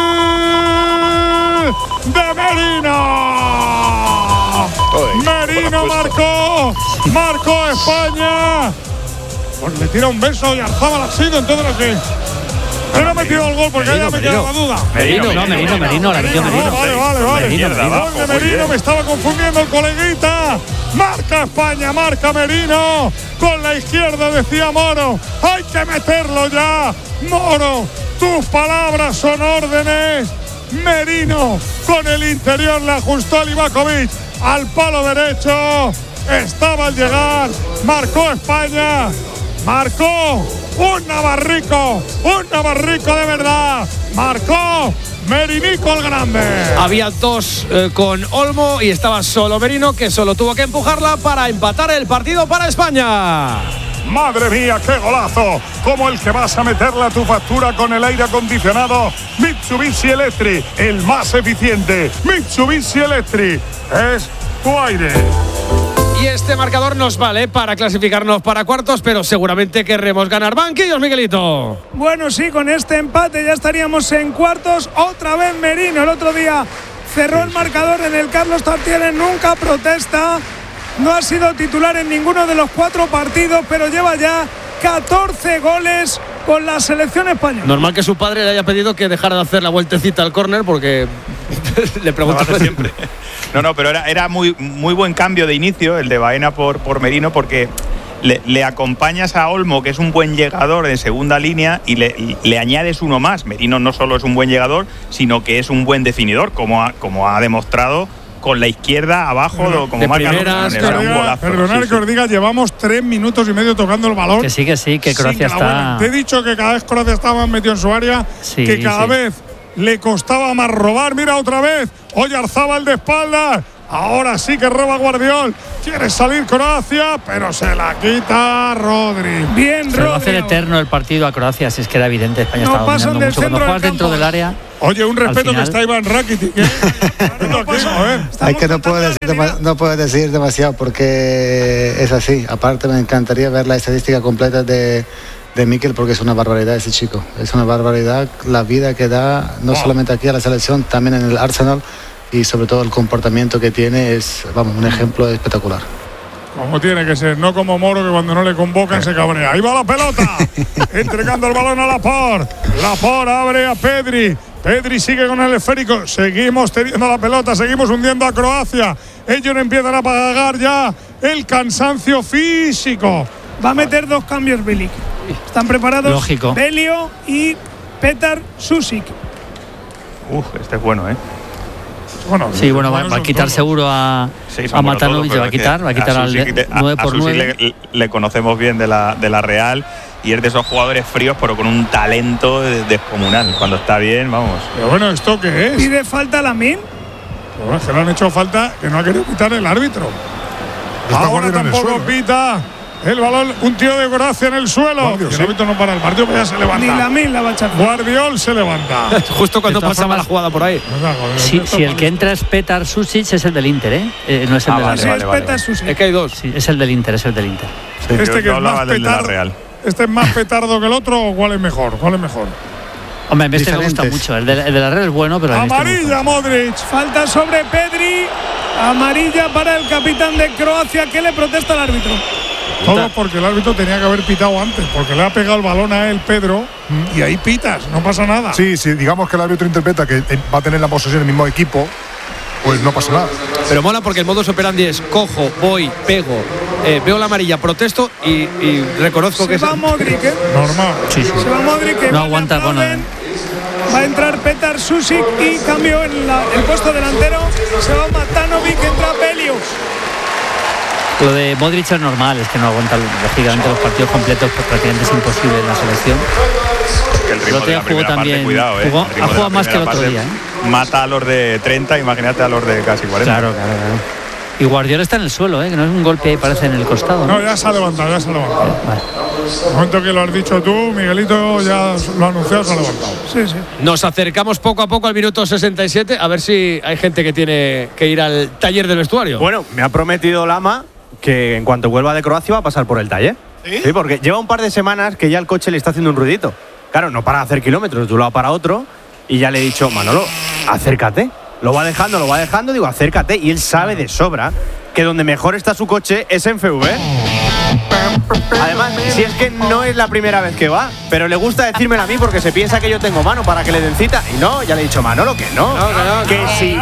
[SPEAKER 10] de Merino. Merino marcó España. Pues le tira un beso y Arzabal ha sido entonces lo que. ¿Quién ha metido el gol? Porque ya me queda la duda.
[SPEAKER 5] Merino, la metió Merino.
[SPEAKER 10] Vale. Gol de Merino, me estaba confundiendo el coleguita. Marca España, marca Merino. Con la izquierda decía Moro. Hay que meterlo ya. Moro, tus palabras son órdenes. Merino con el interior le ajustó a Livakovic al palo derecho. Estaba al llegar. Marcó España. Marcó un navarrico de verdad. Marcó Merinico el grande.
[SPEAKER 3] Había dos con Olmo y estaba solo Merino, que solo tuvo que empujarla para empatar el partido para España.
[SPEAKER 10] Madre mía, qué golazo. Como el que vas a meterle a tu factura con el aire acondicionado Mitsubishi Electric, el más eficiente. Mitsubishi Electric es tu aire.
[SPEAKER 3] Y este marcador nos vale para clasificarnos para cuartos, pero seguramente querremos ganar. Banquillos, Miguelito.
[SPEAKER 8] Bueno, sí, con este empate ya estaríamos en cuartos. Otra vez Merino, el otro día cerró el marcador en el Carlos Tartiere, nunca protesta. No ha sido titular en ninguno de los 4 partidos, pero lleva ya 14 goles con la selección española.
[SPEAKER 3] Normal que su padre le haya pedido que dejara de hacer la vueltecita al córner porque le preguntaba
[SPEAKER 4] siempre. No, pero era muy buen cambio de inicio el de Baena por Merino, porque le acompañas a Olmo, que es un buen llegador de segunda línea, y le añades uno más. Merino no solo es un buen llegador, sino que es un buen definidor, como ha demostrado con la izquierda abajo, como marca.
[SPEAKER 10] Perdonad que os diga, llevamos 3 minutos y medio tocando el balón.
[SPEAKER 5] Que sí, que Croacia está.
[SPEAKER 10] Te he dicho que cada vez Croacia estaba más metido en su área, que cada vez le costaba más robar. Mira otra vez, Oyarzabal de espaldas. Ahora sí que roba Guardiol. Quiere salir Croacia, pero se la quita Rodri. Bien, Rodri.
[SPEAKER 5] Se va a hacer eterno el partido a Croacia, si es que era evidente. España estaba dominando mucho. Cuando juegas dentro del área.
[SPEAKER 10] Oye, un respeto que está Iván Rakitic.
[SPEAKER 9] Hay que no puedo decir demasiado porque es así. Aparte me encantaría ver la estadística completa de Mikel, porque es una barbaridad ese chico. Es una barbaridad la vida que da, no solamente aquí a la selección, también en el Arsenal. Y sobre todo el comportamiento que tiene es, un ejemplo espectacular.
[SPEAKER 10] Como tiene que ser, no como Moro, que cuando no le convocan se cabrea. Ahí va la pelota, entregando el balón a Laporte. Laporte abre a Pedri. Pedri sigue con el esférico. Seguimos teniendo la pelota, seguimos hundiendo a Croacia. Ellos empiezan a pagar ya el cansancio físico. Va a meter 2 cambios Bilic. Están preparados.
[SPEAKER 5] Lógico.
[SPEAKER 8] Belio y Petar Sušić.
[SPEAKER 4] Este es bueno,
[SPEAKER 5] va a quitar seguro a Matanovic, va a quitar al 9x9.
[SPEAKER 4] Le conocemos bien de la Real y es de esos jugadores fríos, pero con un talento descomunal. Cuando está bien, vamos.
[SPEAKER 10] Pero bueno, ¿esto qué es? ¿Pide falta Lamine? Pues que le han hecho falta, que no ha querido quitar el árbitro. Ahora tampoco pita. El balón, un tío de Croacia en el suelo. El árbitro no para el partido, pero ya se levanta. Ni Lamine la va a echar. Guardiol se levanta.
[SPEAKER 3] Justo cuando pasaba la jugada por ahí.
[SPEAKER 5] Si el que entra es Petar Sušić, es el del Inter, no es el de la Real.
[SPEAKER 3] Es que hay 2.
[SPEAKER 5] Sí, es el del Inter, Sí,
[SPEAKER 10] este que es más petardo. ¿Este es más petardo que el otro o cuál es mejor?
[SPEAKER 5] Hombre, a mí este me gusta mucho. El de la Real es bueno, pero
[SPEAKER 10] amarilla Modric. Falta sobre Pedri. Amarilla para el capitán de Croacia, que le protesta al árbitro. Todo porque el árbitro tenía que haber pitado antes, porque le ha pegado el balón a él Pedro y ahí pitas, no pasa nada.
[SPEAKER 12] Sí, digamos que el árbitro interpreta que va a tener la posesión del mismo equipo, pues no pasa nada.
[SPEAKER 3] Pero mola porque el modus operandi es cojo, voy, pego, veo la amarilla, protesto y reconozco que
[SPEAKER 8] se va Modric,
[SPEAKER 10] normal.
[SPEAKER 5] Sí.
[SPEAKER 8] Se va Modric,
[SPEAKER 5] no aguanta con él.
[SPEAKER 8] Va a entrar Petar Sušić y cambio en el puesto delantero. Se va Matanovic, entra Belio.
[SPEAKER 5] Lo de Modric es normal, es que no aguanta lógicamente los partidos completos, pues prácticamente es imposible en la selección.
[SPEAKER 4] Que el ritmo de la primera parte, cuidado,
[SPEAKER 5] ha jugado más que el otro día.
[SPEAKER 4] Mata a los de 30, imagínate a los de casi 40.
[SPEAKER 5] Claro. Y Guardiola está en el suelo, que no es un golpe, parece en el costado.
[SPEAKER 10] No, ya se ha levantado, Vale. El momento que lo has dicho tú, Miguelito, ya lo ha anunciado, se ha levantado.
[SPEAKER 8] Sí.
[SPEAKER 3] Nos acercamos poco a poco al minuto 67, a ver si hay gente que tiene que ir al taller del vestuario.
[SPEAKER 14] Bueno, me ha prometido Lama que en cuanto vuelva de Croacia va a pasar por el taller. Sí, porque lleva un par de semanas que ya el coche le está haciendo un ruidito. Claro, no para hacer kilómetros de un lado para otro. Y ya le he dicho, Manolo, acércate. Lo va dejando, digo, acércate. Y él sabe de sobra que donde mejor está su coche es en FV. Además, si es que no es la primera vez que va, pero le gusta decírmelo a mí porque se piensa que yo tengo mano para que le den cita. Y no, ya le he dicho, Manolo, que no. Que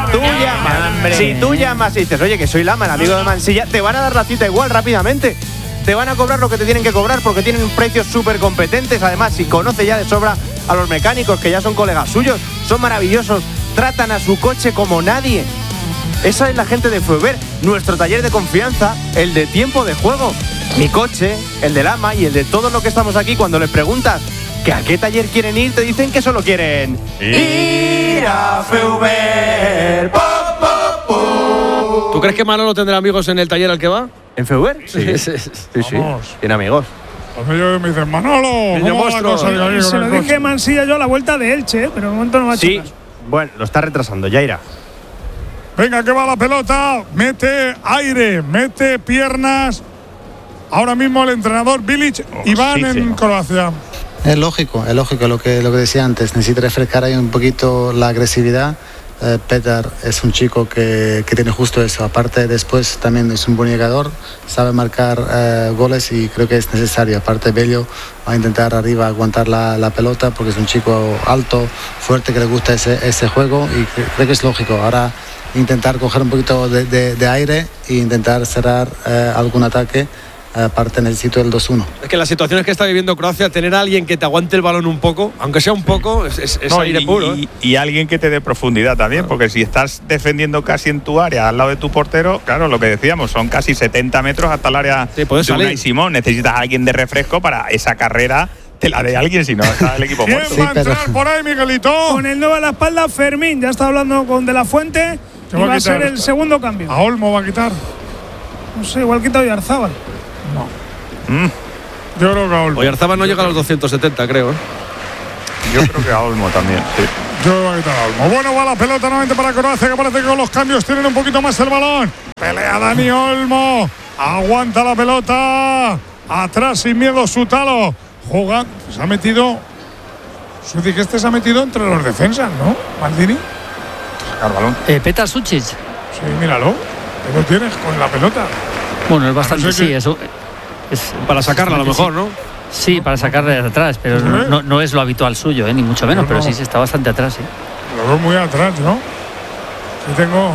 [SPEAKER 14] si tú llamas y dices, oye, que soy Lama, el amigo de Mansilla, te van a dar la cita igual rápidamente. Te van a cobrar lo que te tienen que cobrar porque tienen precios súper competentes. Además, si conoce ya de sobra a los mecánicos, que ya son colegas suyos, son maravillosos, tratan a su coche como nadie. Esa es la gente de Feuber, nuestro taller de confianza, el de tiempo de juego. Mi coche, el de Lama y el de todos los que estamos aquí, cuando les preguntas que a qué taller quieren ir, te dicen que solo quieren ir a Feuber.
[SPEAKER 3] ¿Tú crees que Manolo tendrá amigos en el taller al que va?
[SPEAKER 14] ¿En Feuber? Sí. Tiene amigos.
[SPEAKER 10] Pues ellos me dicen, Manolo, ¿cómo va la cosa?
[SPEAKER 8] Se lo dije Mansilla yo a la vuelta de Elche, pero de momento no va a
[SPEAKER 14] Sí, bueno, lo está retrasando, ya irá.
[SPEAKER 10] Venga, que va la pelota, mete aire, mete piernas. Ahora mismo el entrenador Bilic y van en Croacia.
[SPEAKER 9] Es lógico lo que decía antes. Necesita refrescar ahí un poquito la agresividad. Petar es un chico que tiene justo eso. Aparte, después también es un buen llegador, sabe marcar goles y creo que es necesario. Aparte, Bello va a intentar arriba aguantar la pelota porque es un chico alto, fuerte, que le gusta ese juego y creo que es lógico. Ahora intentar coger un poquito de aire e intentar cerrar algún ataque. Aparte necesito el 2-1.
[SPEAKER 3] Es que las situaciones que está viviendo Croacia, tener a alguien que te aguante el balón un poco, aunque sea un poco, es aire puro.
[SPEAKER 4] Y alguien que te dé profundidad también, porque si estás defendiendo casi en tu área, al lado de tu portero, claro, lo que decíamos, son casi 70 metros hasta el área de Unai Simón. Necesitas a alguien de refresco para esa carrera. Te la de alguien, si no está el equipo muerto.
[SPEAKER 10] ¿Quién va a entrar por ahí, Miguelito?
[SPEAKER 8] Con el 9 a la espalda, Fermín. Ya está hablando con De La Fuente. Y va a ser el segundo cambio.
[SPEAKER 10] ¿A Olmo va a quitar?
[SPEAKER 8] No sé, igual quita a Oyarzábal.
[SPEAKER 10] No. Yo creo que a Olmo.
[SPEAKER 3] Oyarzábal no llega a los 270, creo.
[SPEAKER 4] Yo creo que a Olmo también, sí.
[SPEAKER 10] Yo voy a quitar a Olmo. Bueno, va la pelota nuevamente para Croacia, que parece que con los cambios tienen un poquito más el balón. Pelea Dani Olmo. Aguanta la pelota. Atrás sin miedo Sutalo. Jugando. Se ha metido. Suci, que se ha metido entre los defensas, ¿no? Maldini.
[SPEAKER 4] Sacar balón.
[SPEAKER 5] Petar Sucic.
[SPEAKER 10] Sí, míralo. Ahí lo tienes con la pelota.
[SPEAKER 5] Bueno, es bastante, sí, eso. Es
[SPEAKER 3] para sacarla a lo mejor, ¿no?
[SPEAKER 5] Sí, para sacarla de atrás, pero no es lo habitual suyo, ni mucho menos, pero sí se está bastante atrás.
[SPEAKER 10] Lo veo muy atrás, ¿no? Sí, tengo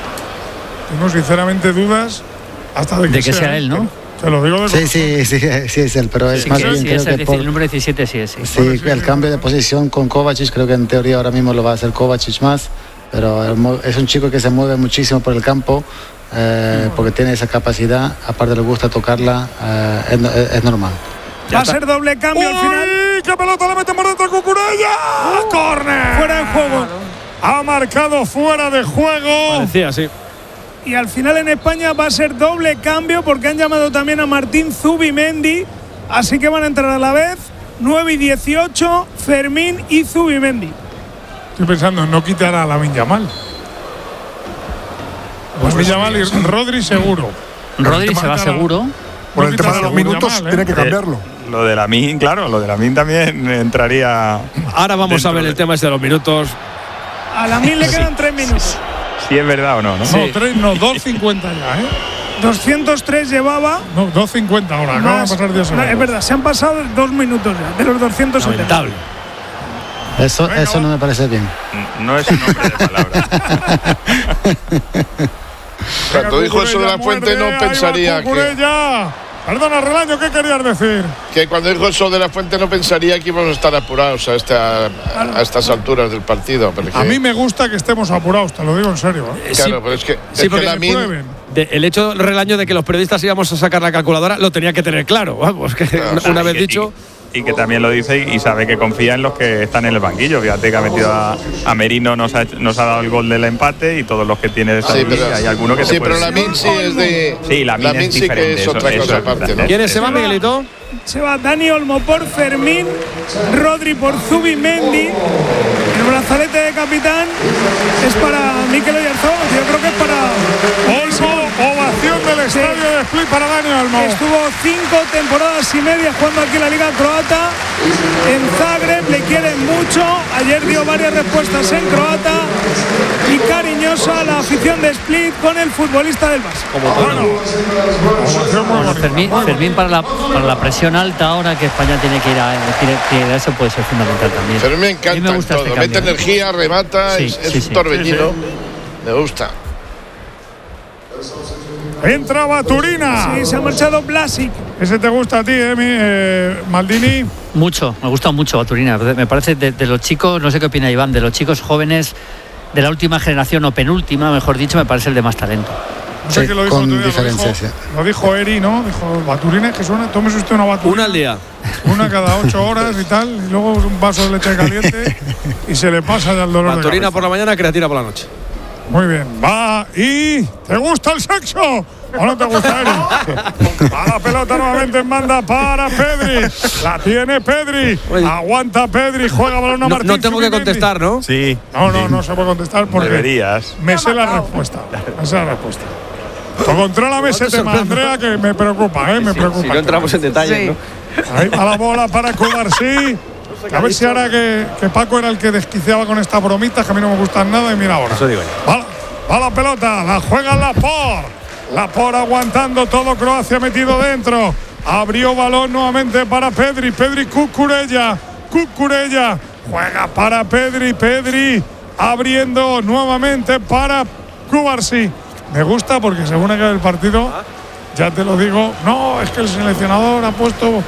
[SPEAKER 10] sinceramente dudas hasta de que
[SPEAKER 5] sea él, ¿no?
[SPEAKER 10] Te lo digo de
[SPEAKER 9] Sí, es él, pero es más bien creo que
[SPEAKER 5] el número 17 sí es.
[SPEAKER 9] Sí, el cambio de posición con Kovacic, creo que en teoría ahora mismo lo va a hacer Kovacic más, pero es un chico que se mueve muchísimo por el campo. Porque tiene esa capacidad, aparte le gusta tocarla, es normal.
[SPEAKER 8] Va a ser doble cambio al final.
[SPEAKER 10] ¡Qué pelota la mete por dentro Cucurella! ¡Córner!
[SPEAKER 8] Fuera de juego.
[SPEAKER 10] Ha marcado fuera de juego.
[SPEAKER 3] Parecía, sí.
[SPEAKER 8] Y al final en España va a ser doble cambio porque han llamado también a Martín Zubimendi. Así que van a entrar a la vez 9 y 18, Fermín y Zubimendi.
[SPEAKER 10] Estoy pensando en no quitar a Lamine Yamal. Pues Yamal y Rodri seguro.
[SPEAKER 5] Rodri se va seguro.
[SPEAKER 12] Por el tema de los minutos tiene que cambiarlo.
[SPEAKER 4] Lo de Lamine, claro, lo de Lamine también entraría.
[SPEAKER 3] Ahora vamos a ver el tema ese de los minutos.
[SPEAKER 8] A Lamine le quedan 3 minutos.
[SPEAKER 4] Si es verdad o no, ¿no?
[SPEAKER 10] Sí. No, 3 no, 2.50 ya,
[SPEAKER 8] 203 llevaba.
[SPEAKER 10] No, 2.50 ahora, no van a pasar 10 segundos.
[SPEAKER 8] Es verdad, se han pasado 2 minutos ya, de los 270.
[SPEAKER 3] Lamentable.
[SPEAKER 9] Eso no me parece bien.
[SPEAKER 4] No es un hombre de palabras.
[SPEAKER 6] Cuando dijo eso de La Fuente no pensaría que…
[SPEAKER 10] Perdona, Relaño, ¿qué querías decir?
[SPEAKER 6] Que cuando dijo eso de La Fuente no pensaría que íbamos a estar apurados a estas alturas del partido.
[SPEAKER 10] A mí me gusta que estemos apurados, te lo digo en serio.
[SPEAKER 6] Claro, pero es que
[SPEAKER 3] el hecho, Relaño, de que los periodistas íbamos a sacar la calculadora lo tenía que tener claro. Vamos, que una vez dicho…
[SPEAKER 4] y que también lo dice y sabe que confía en los que están en el banquillo. Fíjate que ha metido a Merino, nos ha dado el gol del empate y todos los que tiene de hay alguno que
[SPEAKER 6] pero Lamine sí es de.
[SPEAKER 4] Sí, Lamine es diferente.
[SPEAKER 6] Que es otra cosa aparte, ¿no?
[SPEAKER 3] ¿Quiénes se van, Miguelito?
[SPEAKER 8] Se va Dani Olmo por Fermín, Rodri por Zubimendi. El brazalete de capitán es para Mikel Oyarzabal. Yo creo que es para
[SPEAKER 10] Olmo. Ovación del estadio de Split para Dani Olmo.
[SPEAKER 8] Estuvo 5 temporadas y media jugando aquí en la Liga Croata. En Zagreb le quieren mucho. Ayer dio varias respuestas en croata. Y cariñosa la afición de Split con el futbolista del
[SPEAKER 5] Barça. Fermín para la presión alta ahora que España tiene que ir a eso puede ser fundamental también.
[SPEAKER 6] Fermín me encanta
[SPEAKER 5] me gusta
[SPEAKER 6] todo. Mete energía, remata, es un torbellino. Me gusta.
[SPEAKER 10] Entra Baturina.
[SPEAKER 8] Sí, se ha marchado Blasic.
[SPEAKER 10] Ese te gusta a ti, Maldini.
[SPEAKER 5] Mucho, me gusta mucho Baturina. Me parece de los chicos, no sé qué opina Iván, de los chicos jóvenes de la última generación o penúltima, mejor dicho, me parece el de más talento.
[SPEAKER 10] No sé qué lo dijo
[SPEAKER 9] con diferencia, sí.
[SPEAKER 10] Lo dijo Eri, ¿no? Dijo, Baturina, que suena, tómese usted una Baturina.
[SPEAKER 3] Una al día.
[SPEAKER 10] Una cada 8 horas y tal, y luego un vaso de leche caliente y se le pasa ya el dolor.
[SPEAKER 3] Baturina por la mañana, creatina por la noche.
[SPEAKER 10] Muy bien, va y ¿te gusta el sexo? ¿O no te gusta, Eri? Va la pelota nuevamente en banda para Pedri. La tiene Pedri. Aguanta Pedri, juega balón a Martín.
[SPEAKER 3] No tengo que contestar, ¿no?
[SPEAKER 4] Sí.
[SPEAKER 10] No se puede contestar porque
[SPEAKER 4] deberías.
[SPEAKER 10] Me sé la respuesta. Contrólame ese tema, Andrea, que me preocupa, me preocupa.
[SPEAKER 3] Si no entramos en detalle, ¿no?
[SPEAKER 10] Ahí va la bola para Cubarsí. A ver si ahora que Paco era el que desquiciaba con estas bromitas que a mí no me gustan nada y mira ahora.
[SPEAKER 3] Eso digo yo.
[SPEAKER 10] Va la pelota, la juega Lapor aguantando todo, Croacia metido dentro. Abrió balón nuevamente para Pedri. Pedri Cucurella. Juega para Pedri abriendo nuevamente para Cubarsí. Me gusta porque según acabe el partido, ya te lo digo, no, es que el seleccionador ha puesto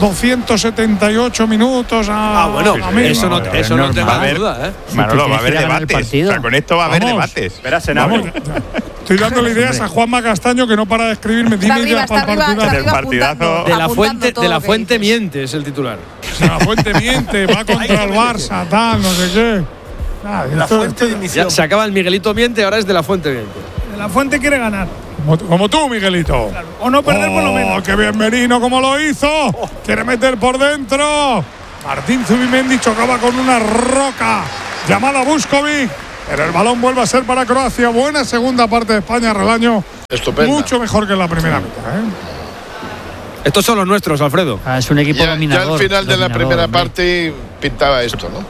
[SPEAKER 10] 278 minutos
[SPEAKER 3] bueno, eso no tengo duda, ¿eh?
[SPEAKER 4] Manolo, va a haber debates. O sea, con esto va a haber debates.
[SPEAKER 10] Estoy dándole ideas a Juanma Castaño, que no para de escribirme. Dime ideas para el partidazo.
[SPEAKER 3] De la fuente miente es el titular.
[SPEAKER 10] De la fuente miente, va contra el Barça, tal, no sé qué.
[SPEAKER 3] La fuente de inicio. Se acaba el Miguelito miente, ahora es de la fuente miente.
[SPEAKER 8] De la fuente quiere ganar.
[SPEAKER 10] Como tú, Miguelito.
[SPEAKER 8] Claro. O no perder por lo menos.
[SPEAKER 10] ¡Qué bien Merino como lo hizo! Quiere meter por dentro. Martín Zubimendi chocaba con una roca llamada Buskovic. Pero el balón vuelve a ser para Croacia. Buena segunda parte de España, Relaño.
[SPEAKER 6] Estupendo.
[SPEAKER 10] Mucho mejor que en la primera mitad,
[SPEAKER 3] Estos son los nuestros, Alfredo.
[SPEAKER 5] Es un equipo dominador.
[SPEAKER 6] Ya al final de la primera parte pintaba esto, ¿no?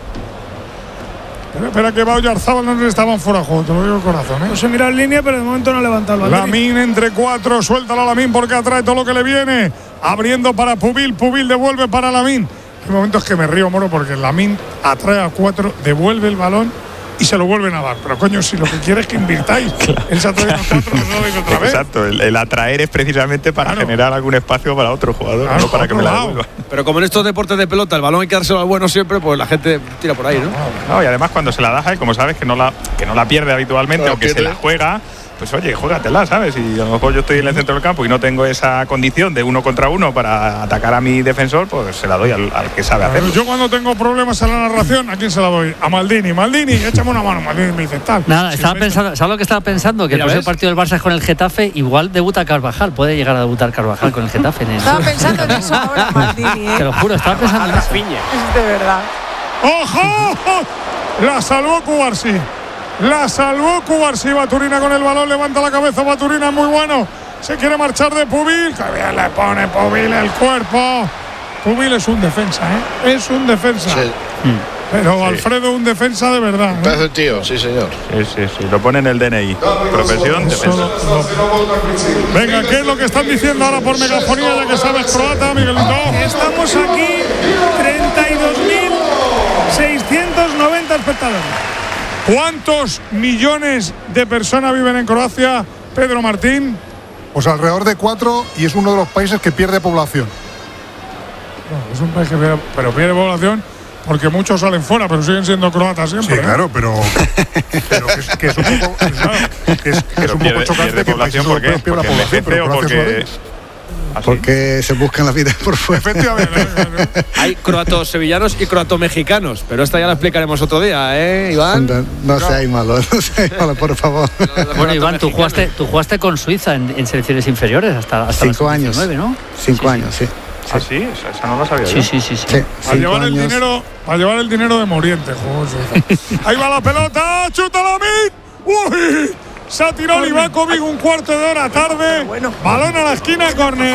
[SPEAKER 10] Espera que va Oyarzabal, no estaban fuera de juego, te lo digo de corazón.
[SPEAKER 8] No se mira en línea, pero de momento no ha levantado el balón.
[SPEAKER 10] Lamine entre 4, suéltala a Lamine porque atrae todo lo que le viene. Abriendo para Pubil devuelve para Lamine. Hay momentos que me río, Moro, porque Lamine atrae a 4, devuelve el balón y se lo vuelven a dar. Pero coño, si lo que quieres es que invirtáis, él se atrae a 4, no lo digo otra vez.
[SPEAKER 4] Exacto, el atraer es precisamente para generar algún espacio para otro jugador, no para que me la devuelva.
[SPEAKER 3] Pero como en estos deportes de pelota el balón hay que dárselo al bueno siempre, pues la gente tira por ahí, ¿no?
[SPEAKER 4] No, y además cuando se la das a él, como sabes que no la pierde habitualmente, aunque se la juega, pues oye, juégatela, ¿sabes? Y a lo mejor yo estoy en el centro del campo y no tengo esa condición de 1 contra 1 para atacar a mi defensor, pues se la doy al que sabe hacerlo.
[SPEAKER 10] Yo cuando tengo problemas en la narración, ¿a quién se la doy? A Maldini. Maldini, échame una mano. Maldini me dice tal.
[SPEAKER 5] Nada, estaba pensando, ¿sabes lo que estaba pensando? Que el próximo partido del Barça es con el Getafe, igual debuta Carvajal, puede llegar a debutar Carvajal con el Getafe.
[SPEAKER 11] Estaba pensando en eso ahora, Maldini.
[SPEAKER 5] Te lo juro, estaba pensando en eso.
[SPEAKER 11] Es de verdad.
[SPEAKER 10] ¡Ojo! La salvó Cubarsí. Baturina con el balón, levanta la cabeza. Baturina es muy bueno. Se quiere marchar de Pubil. Que bien le pone Pubil el cuerpo. Pubil es un defensa, Es un defensa.
[SPEAKER 6] Sí.
[SPEAKER 10] Pero Alfredo, un defensa de verdad.
[SPEAKER 6] Pedazo de tío, sí, señor.
[SPEAKER 4] Sí. Lo pone en el DNI. Profesión, defensa.
[SPEAKER 10] Venga, ¿qué es lo que están diciendo ahora por megafonía, ya que sabes croata, Miguelito?
[SPEAKER 8] Estamos aquí, 32.690 espectadores.
[SPEAKER 10] ¿Cuántos millones de personas viven en Croacia, Pedro Martín?
[SPEAKER 12] Pues alrededor de 4 y es uno de los países que pierde población.
[SPEAKER 10] No, es un país que pierde población porque muchos salen fuera, pero siguen siendo croatas siempre.
[SPEAKER 12] Sí, claro, pero que es un poco, que es un poco chocante que
[SPEAKER 4] población porque
[SPEAKER 12] pierda población, pero Croacia es
[SPEAKER 9] porque se buscan la vida por fuera.
[SPEAKER 10] Efectivamente.
[SPEAKER 3] Hay croatos sevillanos y croato mexicanos, pero esta ya la explicaremos otro día, Iván.
[SPEAKER 9] No seáis malos, por favor.
[SPEAKER 5] Bueno, Iván, tú jugaste con Suiza en selecciones inferiores hasta
[SPEAKER 9] 5 años,
[SPEAKER 5] 19, ¿no?
[SPEAKER 9] 5 años, sí.
[SPEAKER 4] ¿Ah, sí? Esa no la sabía yo.
[SPEAKER 5] Sí.
[SPEAKER 10] A llevar el dinero de Moriente, Ahí va la pelota, chuta la mit. ¡Uy! Se ha tirado Livakovic un cuarto de hora tarde. Balón a la esquina, córner.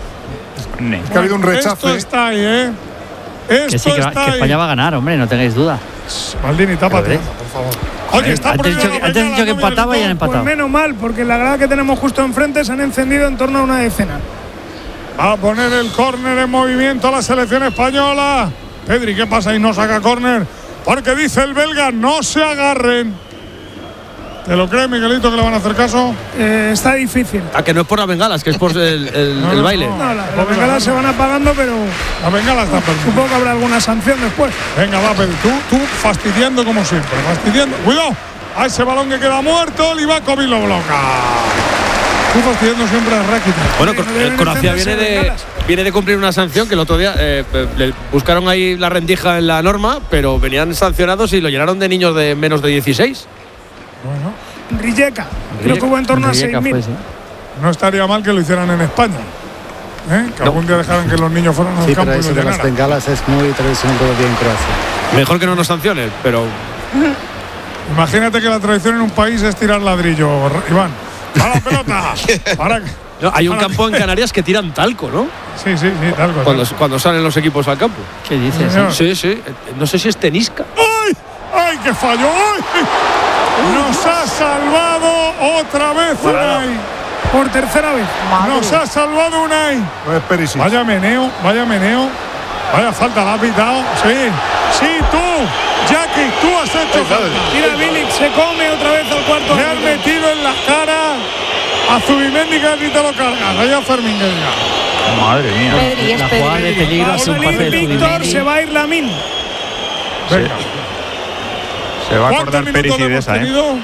[SPEAKER 12] Que ha habido un rechazo.
[SPEAKER 10] Esto está ahí,
[SPEAKER 5] Que España va a ganar, hombre, no tengáis duda.
[SPEAKER 10] Maldini, tápate, por favor. Oye, está
[SPEAKER 5] antes dicho que empataba y han empatado.
[SPEAKER 8] Pues menos mal, porque la grada que tenemos justo enfrente se han encendido en torno a una decena.
[SPEAKER 10] Va a poner el córner en movimiento la selección española. Pedri, ¿qué pasa? Y no saca córner. Porque dice el belga, no se agarren. ¿Te lo crees, Miguelito, que le van a hacer caso?
[SPEAKER 8] Está difícil.
[SPEAKER 3] Que no es por las bengalas, que es por el baile.
[SPEAKER 8] No, las bengalas se van apagando, pero
[SPEAKER 10] las bengalas están perdidas.
[SPEAKER 8] Supongo que habrá alguna sanción después.
[SPEAKER 10] Venga, va, Pedri. Tú fastidiando como siempre. Fastidiando. ¡Cuidado! A ese balón que queda muerto, Livakovic lo bloca. Tú fastidiando siempre a Rakitic.
[SPEAKER 3] Bueno, Croacia viene de cumplir una sanción que el otro día le buscaron ahí la rendija en la norma, pero venían sancionados y lo llenaron de niños de menos de 16.
[SPEAKER 8] Bueno. Rijeka, creo que hubo en torno a 6.000.
[SPEAKER 10] No estaría mal que lo hicieran en España. Que algún día dejaran que los niños fueran al campo y lo
[SPEAKER 9] de
[SPEAKER 10] llenaran.
[SPEAKER 9] las bengalas es muy tradicional todavía en Croacia.
[SPEAKER 3] Mejor que no nos sancionen, pero...
[SPEAKER 10] Imagínate que la tradición en un país es tirar ladrillo, Iván. ¡A la pelota!
[SPEAKER 3] Hay un campo en Canarias que tiran talco, ¿no?
[SPEAKER 10] Sí, talco.
[SPEAKER 3] Cuando salen los equipos al campo.
[SPEAKER 5] ¿Qué dices?
[SPEAKER 3] Sí. No sé si es Tenisca.
[SPEAKER 10] ¡Ay, qué fallo! ¡Ay! Nos ha salvado otra vez Unai.
[SPEAKER 8] Por tercera vez.
[SPEAKER 10] Nos ha salvado Unai.
[SPEAKER 12] No es Perisic.
[SPEAKER 10] Vaya meneo. Vaya falta, la ha pitado. Sí, tú. Jackie, tú has hecho falta.
[SPEAKER 8] Mira, Bilic se come otra vez al cuarto.
[SPEAKER 10] Le han metido en la cara a Zubimendi, que ni te lo cargas. Allá Fermín, que diga.
[SPEAKER 4] Madre mía.
[SPEAKER 11] Pedri, es
[SPEAKER 5] La jugada de
[SPEAKER 11] Pedri.
[SPEAKER 5] peligro ha sido un pase de
[SPEAKER 8] Víctor,
[SPEAKER 5] Zubimendi.
[SPEAKER 8] se va a ir Lamine.
[SPEAKER 10] Venga.
[SPEAKER 4] Se va a acordar Perisic de esa,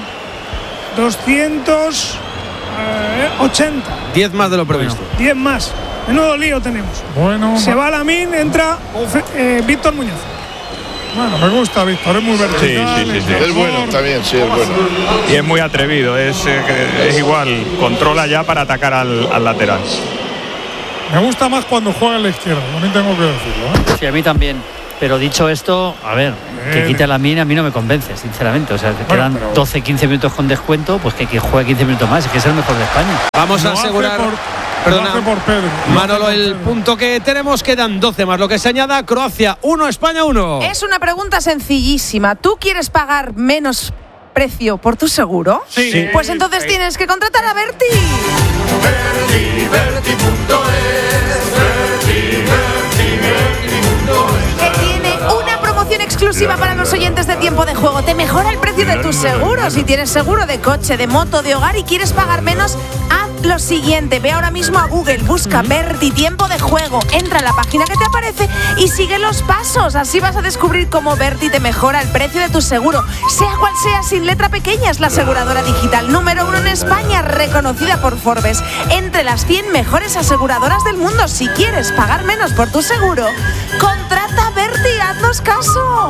[SPEAKER 8] 280.
[SPEAKER 3] 10 más de lo previsto.
[SPEAKER 8] 10 más. Menudo lío tenemos.
[SPEAKER 10] Bueno.
[SPEAKER 8] Se va Lamine, entra Víctor Muñoz.
[SPEAKER 10] Bueno, me gusta Víctor, es muy vertical.
[SPEAKER 4] Sí.
[SPEAKER 6] Es bueno también, sí, es bueno.
[SPEAKER 4] Y es muy atrevido, es igual, controla ya para atacar al lateral.
[SPEAKER 10] Me gusta más cuando juega a la izquierda, también tengo que decirlo.
[SPEAKER 5] Sí, a mí también. Pero dicho esto, a ver, que quite la mina a mí no me convence, sinceramente. O sea, que quedan 12-15 minutos con descuento, pues que juegue 15 minutos más, es que es el mejor de España.
[SPEAKER 3] Vamos a asegurar, Manolo, el punto que tenemos. Quedan 12 más lo que se añada. Croacia 1, España 1.
[SPEAKER 11] Es una pregunta sencillísima. ¿Tú quieres pagar menos precio por tu seguro?
[SPEAKER 10] Sí.
[SPEAKER 11] Pues entonces tienes que contratar a Berti. Exclusiva para los oyentes de Tiempo de Juego. Te mejora el precio de tus seguros. Si tienes seguro de coche, de moto, de hogar y quieres pagar menos, haz lo siguiente. Ve ahora mismo a Google, busca Berti Tiempo de Juego, entra a la página que te aparece y sigue los pasos. Así vas a descubrir cómo Berti te mejora el precio de tu seguro. Sea cual sea, sin letra pequeña, es la aseguradora digital número 1 en España, reconocida por Forbes entre las 100 mejores aseguradoras del mundo. Si quieres pagar menos por tu seguro, contrata a Berti, haznos caso.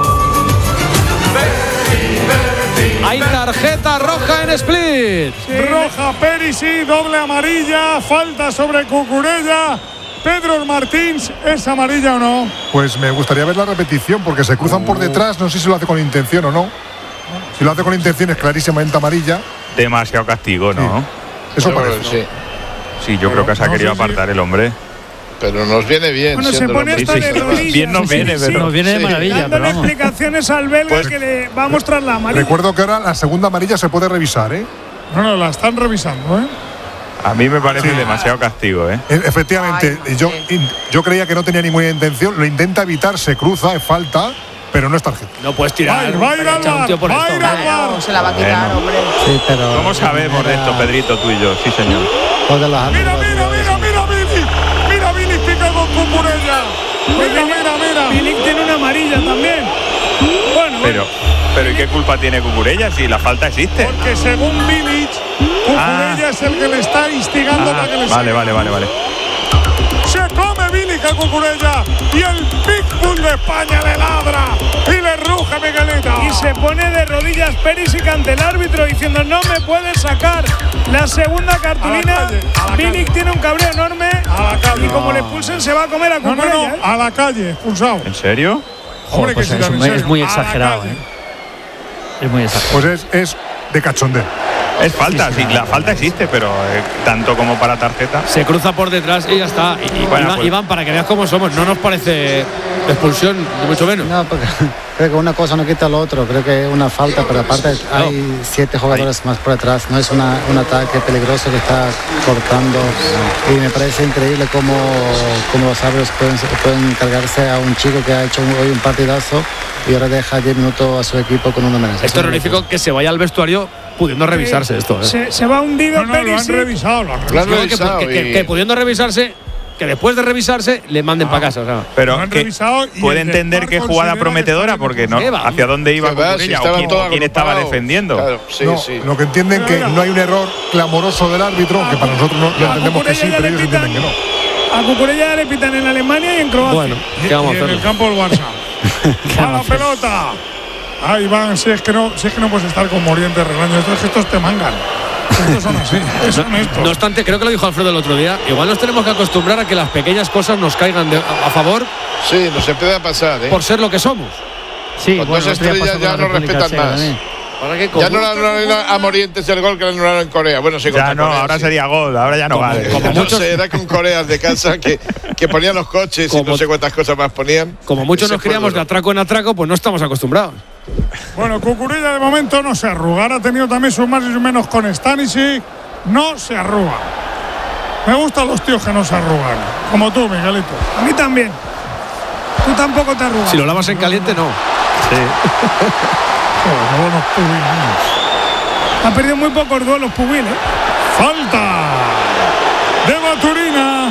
[SPEAKER 3] Hay tarjeta roja en Split.
[SPEAKER 10] Roja Perisic, doble amarilla, falta sobre Cucurella. Pedro Martins, ¿es amarilla o no?
[SPEAKER 12] Pues me gustaría ver la repetición porque se cruzan por detrás, no sé si lo hace con intención o no. Si lo hace con intención es clarísimamente amarilla.
[SPEAKER 4] Demasiado castigo, ¿no?
[SPEAKER 12] Sí. Eso parece.
[SPEAKER 4] Sí, yo creo que se ha querido apartar el hombre.
[SPEAKER 6] Pero nos viene bien.
[SPEAKER 8] Bueno, se pone hasta de rodillas.
[SPEAKER 4] Bien nos viene, pero
[SPEAKER 5] nos viene de maravilla.
[SPEAKER 8] Dándole explicaciones al belga que le va a mostrar la amarilla.
[SPEAKER 12] Recuerdo que ahora la segunda amarilla se puede revisar, ¿eh?
[SPEAKER 10] No, la están revisando, ¿eh?
[SPEAKER 4] A mí me parece demasiado castigo, ¿eh?
[SPEAKER 12] Efectivamente, yo creía que no tenía ninguna intención, lo intenta evitar, se cruza, es falta, pero no es tarjeta.
[SPEAKER 3] No puedes tirar.
[SPEAKER 10] Va a ir al bar.
[SPEAKER 11] Se la va a quitar, hombre.
[SPEAKER 9] Sí, pero
[SPEAKER 4] ¿Cómo sabemos de esto, Pedrito, tú y yo? Sí, señor.
[SPEAKER 10] Mira, Billy pica con Cucurella. Mira.
[SPEAKER 8] Bilic tiene una amarilla también. Bueno,
[SPEAKER 4] Pero ¿y qué culpa tiene Cucurella si la falta existe?
[SPEAKER 10] Porque según Bilic, Cucurella es el que le está instigando para que le
[SPEAKER 4] Vale.
[SPEAKER 10] Se come Bilica Cucurella y el Pitbull de España le ladra y le ruge Miguelito.
[SPEAKER 8] Y se pone de rodillas Perisic ante el árbitro diciendo no me puedes sacar la segunda cartulina. Bilic tiene un cabreo enorme y como le expulsen se va a comer a Cucurella.
[SPEAKER 10] A la calle, expulsado.
[SPEAKER 4] ¿En serio?
[SPEAKER 10] Hombre,
[SPEAKER 5] pues
[SPEAKER 10] que
[SPEAKER 5] es muy exagerado. Es muy exagerado.
[SPEAKER 12] Pues es de cachondeo.
[SPEAKER 4] Es falta, sí, la falta existe, pero tanto como para tarjeta.
[SPEAKER 3] Se cruza por detrás y ya está. Y
[SPEAKER 4] Bueno, pues.
[SPEAKER 3] Iván, para que veas cómo somos, no nos parece expulsión, ni mucho menos.
[SPEAKER 9] No, porque creo que una cosa no quita lo otro. Creo que es una falta, pero aparte hay 7 jugadores más por detrás. No es un ataque peligroso que está cortando. Y me parece increíble cómo los árbitros pueden encargarse a un chico que ha hecho hoy un partidazo y ahora deja 10 minutos a su equipo con uno menos.
[SPEAKER 3] Esto es terrorífico que se vaya al vestuario pudiendo revisarse esto.
[SPEAKER 8] Se va hundido.
[SPEAKER 10] No, lo han revisado.
[SPEAKER 3] Que pudiendo revisarse, que después de revisarse le manden para casa. O sea.
[SPEAKER 4] Pero
[SPEAKER 10] lo han revisado y
[SPEAKER 4] puede
[SPEAKER 10] el
[SPEAKER 4] entender que es jugada prometedora porque no hacia dónde iba Cucurella o quién estaba defendiendo.
[SPEAKER 6] Claro,
[SPEAKER 12] Lo que entienden que no hay un error clamoroso del árbitro, que para nosotros no entendemos que sí, pero ellos entienden que no.
[SPEAKER 8] A Cucurella ya le pitan en Alemania y en Croacia.
[SPEAKER 3] Bueno, ¿qué vamos a hacer?
[SPEAKER 10] En el campo del Barça. A la pelota. Ahí van, si es que no puedes estar con Morientes Relaño. Estos te mangan. Estos son así.
[SPEAKER 3] No obstante, creo que lo dijo Alfredo el otro día. Igual nos tenemos que acostumbrar a que las pequeñas cosas nos caigan a favor.
[SPEAKER 6] Sí, nos empieza a pasar,
[SPEAKER 3] por ser lo que somos.
[SPEAKER 5] Sí,
[SPEAKER 6] con dos estrellas ya nos respetan más. Ya no le anularon a Morientes el gol que le anularon en Corea. Bueno, sí,
[SPEAKER 4] ya no, ahora sería gol, ahora ya no vale.
[SPEAKER 6] Era con Corea de casa que ponían los coches y no sé cuántas cosas más ponían.
[SPEAKER 3] Como muchos nos criamos de atraco en atraco, pues no estamos acostumbrados.
[SPEAKER 10] Bueno, Cucurella de momento no se arruga. Ahora ha tenido también sus más y sus menos con Stanisic. No se arruga. Me gustan los tíos que no se arrugan. Como tú, Miguelito.
[SPEAKER 8] A mí también. Tú tampoco te arrugas.
[SPEAKER 3] Si lo lavas en caliente, no.
[SPEAKER 4] Sí.
[SPEAKER 8] Ha perdido muy pocos duelos Pubil,
[SPEAKER 10] Falta de Baturina.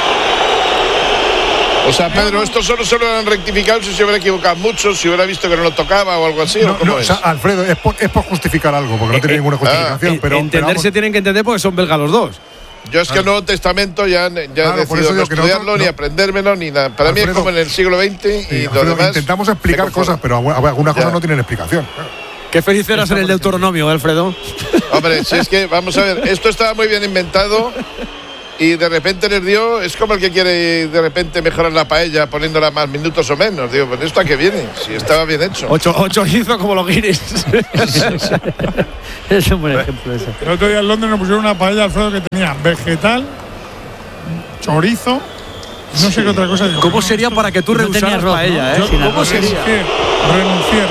[SPEAKER 6] O sea, Pedro, esto solo se lo han rectificado si se hubiera equivocado mucho, si hubiera visto que no lo tocaba o algo así. ¿o cómo es?
[SPEAKER 12] O sea, Alfredo, es por justificar algo, porque no tiene ninguna justificación. Pero
[SPEAKER 3] entenderse tienen que entender porque son belgas los dos.
[SPEAKER 6] Yo es que el Nuevo Testamento ya he decidido no estudiarlo, ni aprendérmelo, ni nada. Para mí es como en el siglo XX y lo demás.
[SPEAKER 12] Intentamos explicar cosas, pero algunas cosas no tienen explicación.
[SPEAKER 3] Qué feliz eras en el Deuteronomio, Alfredo.
[SPEAKER 6] Hombre, si es que, vamos a ver, esto estaba muy bien inventado y de repente les dio, es como el que quiere de repente mejorar la paella poniéndola más minutos o menos. Digo, pues esto a qué viene, si estaba bien hecho.
[SPEAKER 3] 8 hizo como los guiris.
[SPEAKER 5] Es un buen ejemplo eso.
[SPEAKER 10] El otro día en Londres nos pusieron una paella, Alfredo, que tenía vegetal, chorizo, no sé qué otra cosa.
[SPEAKER 3] ¿Cómo sería para que tú rehusaras paella?
[SPEAKER 10] ¿Cómo sería? Renuncié.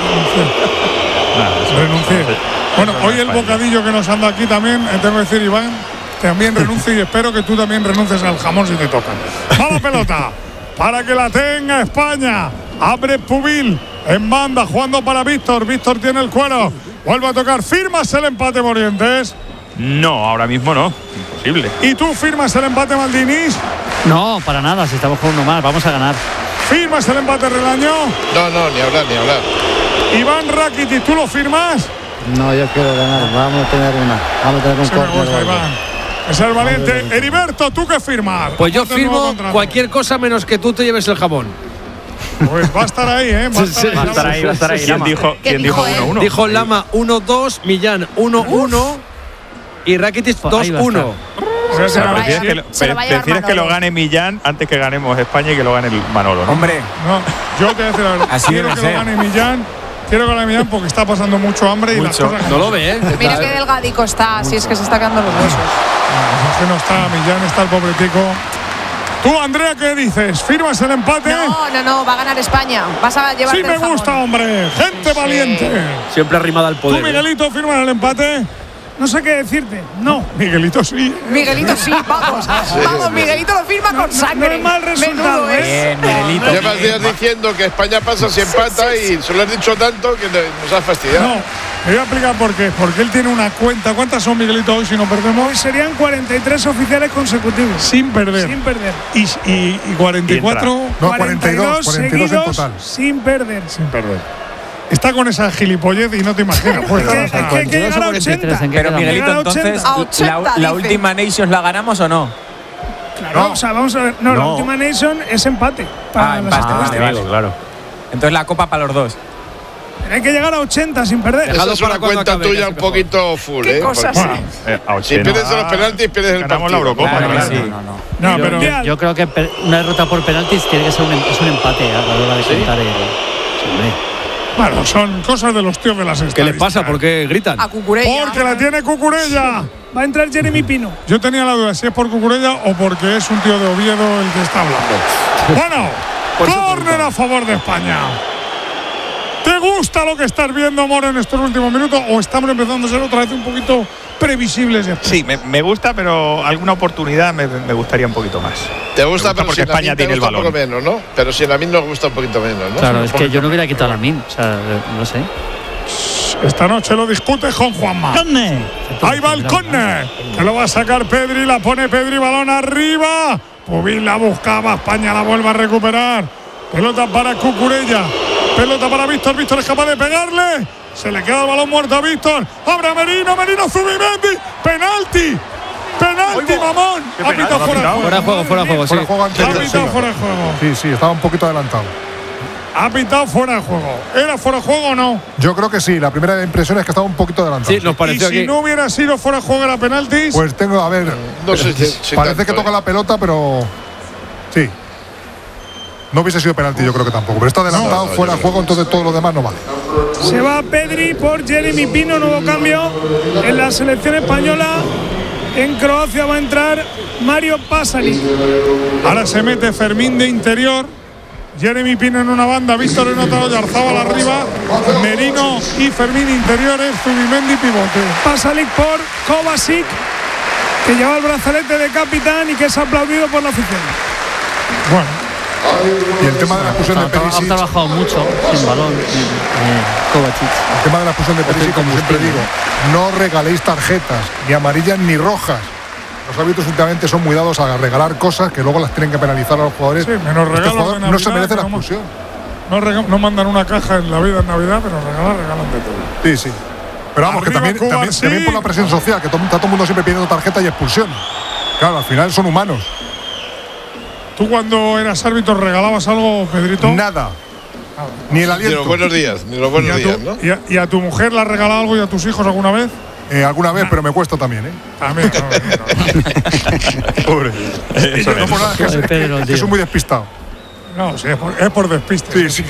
[SPEAKER 10] Bueno, hoy el bocadillo que nos anda aquí también, tengo que decir, Iván, también renuncio y espero que tú también renuncies al jamón si te tocan. ¡Va la pelota! Para que la tenga España. Abre Pubil en banda, jugando para Víctor. Víctor tiene el cuero. Vuelve a tocar. ¿Firmas el empate, Morientes?
[SPEAKER 4] No, ahora mismo no. Imposible.
[SPEAKER 10] ¿Y tú firmas el empate, Maldinis?
[SPEAKER 5] No, para nada. Si estamos con uno más, vamos a ganar.
[SPEAKER 10] ¿Firmas el empate, Relaño?
[SPEAKER 6] No, ni hablar.
[SPEAKER 10] Iván Rakitic, ¿tú lo firmas?
[SPEAKER 9] No, yo quiero ganar. Vamos a tener un córner.
[SPEAKER 10] Es el valiente. Heriberto, ¿tú qué firmas?
[SPEAKER 3] Pues yo firmo cualquier cosa menos que tú te lleves el jamón.
[SPEAKER 10] Pues va a estar ahí, ¿eh? Va a estar ahí.
[SPEAKER 4] ¿Quién dijo 1-1?
[SPEAKER 3] Dijo Lama 1-2, Millán 1-1 y Rakitic 2-1.
[SPEAKER 4] Prefieres que lo gane Millán antes que ganemos España y que lo gane el Manolo, ¿no?
[SPEAKER 13] Hombre,
[SPEAKER 10] no, yo te voy a decir la verdad.
[SPEAKER 13] Quiero
[SPEAKER 10] que lo gane Millán. Quiero que la Millán porque está pasando mucho hambre y las cosas.
[SPEAKER 3] No lo ve, ¿eh?
[SPEAKER 11] Mira qué delgadico está, si es que se está quedando los huesos.
[SPEAKER 10] Es que no está Millán, está el pobretico. Tú, Andrea, ¿qué dices? ¿Firmas el empate?
[SPEAKER 11] No, va a ganar España. Vas a llevarte
[SPEAKER 10] Sí me gusta, hombre. Gente valiente.
[SPEAKER 3] Siempre arrimada al poder.
[SPEAKER 10] ¿Tú, Miguelito, firmas el empate?
[SPEAKER 8] No sé qué decirte. No.
[SPEAKER 10] Miguelito sí.
[SPEAKER 11] Miguelito sí, vamos. Vamos, Miguelito lo firma con sangre.
[SPEAKER 8] No es mal resultado,
[SPEAKER 13] Bien, Miguelito.
[SPEAKER 6] Llevas días diciendo que España pasa si empata y se lo has dicho tanto que nos has fastidiado.
[SPEAKER 10] No, te voy a explicar por qué. Porque él tiene una cuenta. ¿Cuántas son, Miguelito, hoy si no perdemos?
[SPEAKER 8] Hoy serían 43 oficiales consecutivos.
[SPEAKER 10] Sin perder. Y 44.
[SPEAKER 12] No, 42
[SPEAKER 8] seguidos
[SPEAKER 12] en total.
[SPEAKER 8] sin perder.
[SPEAKER 10] Sin perder. Está con esa gilipollez y no te imaginas. Pues
[SPEAKER 8] es que hay que llegar a 80.
[SPEAKER 13] Pero Miguelito, entonces, ¿la última Nations la ganamos o no?
[SPEAKER 8] Claro, o sea, vamos a ver. No, la última Nation es empate.
[SPEAKER 13] Empate, vale, claro. Entonces la copa para los dos.
[SPEAKER 8] Pero hay que llegar a 80 sin perder.
[SPEAKER 6] Esa es una cuenta tuya un poquito full,
[SPEAKER 8] ¿Qué cosas?
[SPEAKER 6] Si pierdes los penaltis, pierdes el partido.
[SPEAKER 4] La Eurocopa.
[SPEAKER 5] No, pero yo creo que una derrota por penaltis tiene que ser un empate a la hora de contar el.
[SPEAKER 10] Bueno, son cosas de los tíos de las estadísticas.
[SPEAKER 3] ¿Qué les pasa? ¿Por qué gritan?
[SPEAKER 11] A Cucurella.
[SPEAKER 10] Porque la tiene Cucurella.
[SPEAKER 8] Va a entrar Jeremy Pino.
[SPEAKER 10] Yo tenía la duda si es por Cucurella o porque es un tío de Oviedo el que está hablando. Bueno, córner a favor de España. ¿Te gusta lo que estás viendo, amor, en estos últimos minutos? ¿O estamos empezando a ser otra vez un poquito previsibles?
[SPEAKER 4] Sí, me gusta, pero alguna oportunidad me gustaría un poquito más.
[SPEAKER 6] Te gusta, pero
[SPEAKER 4] porque
[SPEAKER 6] si
[SPEAKER 4] España tiene el balón.
[SPEAKER 6] Un poco menos, ¿no? Pero si a mí nos gusta un poquito menos, ¿no?
[SPEAKER 5] Claro, es que yo no hubiera quitado a mí. O sea, no sé.
[SPEAKER 10] Esta noche lo discute con Juanma.
[SPEAKER 5] ¡Conne!
[SPEAKER 10] Ahí va el córner. Que lo va a sacar Pedri. La pone Pedri. Balón arriba. Pubil la buscaba. España la vuelve a recuperar. Pelota para Cucurella. Pelota para Víctor. Víctor es capaz de pegarle. Se le queda el balón muerto a Víctor. Abre a Merino. Merino Zubimendi. Penalti. Penalti, mamón. Ha pitado fuera de juego.
[SPEAKER 3] Fuera de juego, fuera de juego, sí.
[SPEAKER 10] Ha pitado fuera de juego.
[SPEAKER 12] Sí, estaba un poquito adelantado.
[SPEAKER 10] Ha pitado fuera de juego. ¿Era fuera de juego o no?
[SPEAKER 12] Yo creo que sí. La primera impresión es que estaba un poquito adelantado.
[SPEAKER 3] Sí, nos pareció
[SPEAKER 10] y si no hubiera sido fuera de juego, ¿era penaltis?
[SPEAKER 12] Pues tengo, a ver.
[SPEAKER 6] No sé si
[SPEAKER 12] parece
[SPEAKER 6] tanto,
[SPEAKER 12] que toca la pelota, pero. Sí. No hubiese sido penalti, yo creo que tampoco. Pero está adelantado, fuera de juego, entonces todo lo demás no vale.
[SPEAKER 8] Se va Pedri por Jeremy Pino, nuevo cambio en la selección española. En Croacia va a entrar Mario Pasalic.
[SPEAKER 10] Ahora se mete Fermín de interior. Jeremy Pino en una banda, Víctor en otra, Oyarzábal arriba, Merino y Fermín interiores, Zubimendi pivote.
[SPEAKER 8] Pasalic por Kovacic, que lleva el brazalete de capitán y que es aplaudido por la afición.
[SPEAKER 10] Bueno.
[SPEAKER 12] Y el tema de la expulsión de Perisic.
[SPEAKER 5] Ha trabajado mucho sin balón Kovacic.
[SPEAKER 12] El tema de la expulsión de Perisic, como siempre digo, no regaléis tarjetas, ni amarillas ni rojas. Los árbitros últimamente son muy dados a regalar cosas que luego las tienen que penalizar a los jugadores.
[SPEAKER 10] Sí, menos regalos
[SPEAKER 12] jugador
[SPEAKER 10] de Navidad,
[SPEAKER 12] no se merece la expulsión.
[SPEAKER 10] No mandan una caja en la vida en Navidad, pero regalan de todo.
[SPEAKER 12] Sí, sí. Pero vamos,
[SPEAKER 10] Arriba,
[SPEAKER 12] que también por la presión social, que está todo el mundo siempre pidiendo tarjeta y expulsión. Claro, al final son humanos.
[SPEAKER 10] ¿Tú cuando eras árbitro regalabas algo, Pedrito?
[SPEAKER 12] Nada. Ni el aliento.
[SPEAKER 6] Ni los buenos días, ¿no?
[SPEAKER 10] ¿Y a tu mujer la has regalado algo y a tus hijos alguna vez?
[SPEAKER 12] Alguna vez, pero me cuesta también, ¿eh?
[SPEAKER 10] También.
[SPEAKER 12] Pobre. No por nada, que soy muy despistado.
[SPEAKER 10] No, sí, es por despiste.
[SPEAKER 12] Sí.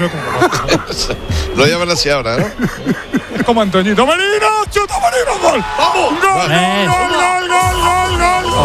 [SPEAKER 6] Lo llaman así ahora, ¿no?
[SPEAKER 10] Es como Antoñito. ¡Merino! ¡Chuta, Merino! ¡Gol! ¡Vamos! ¡Gol!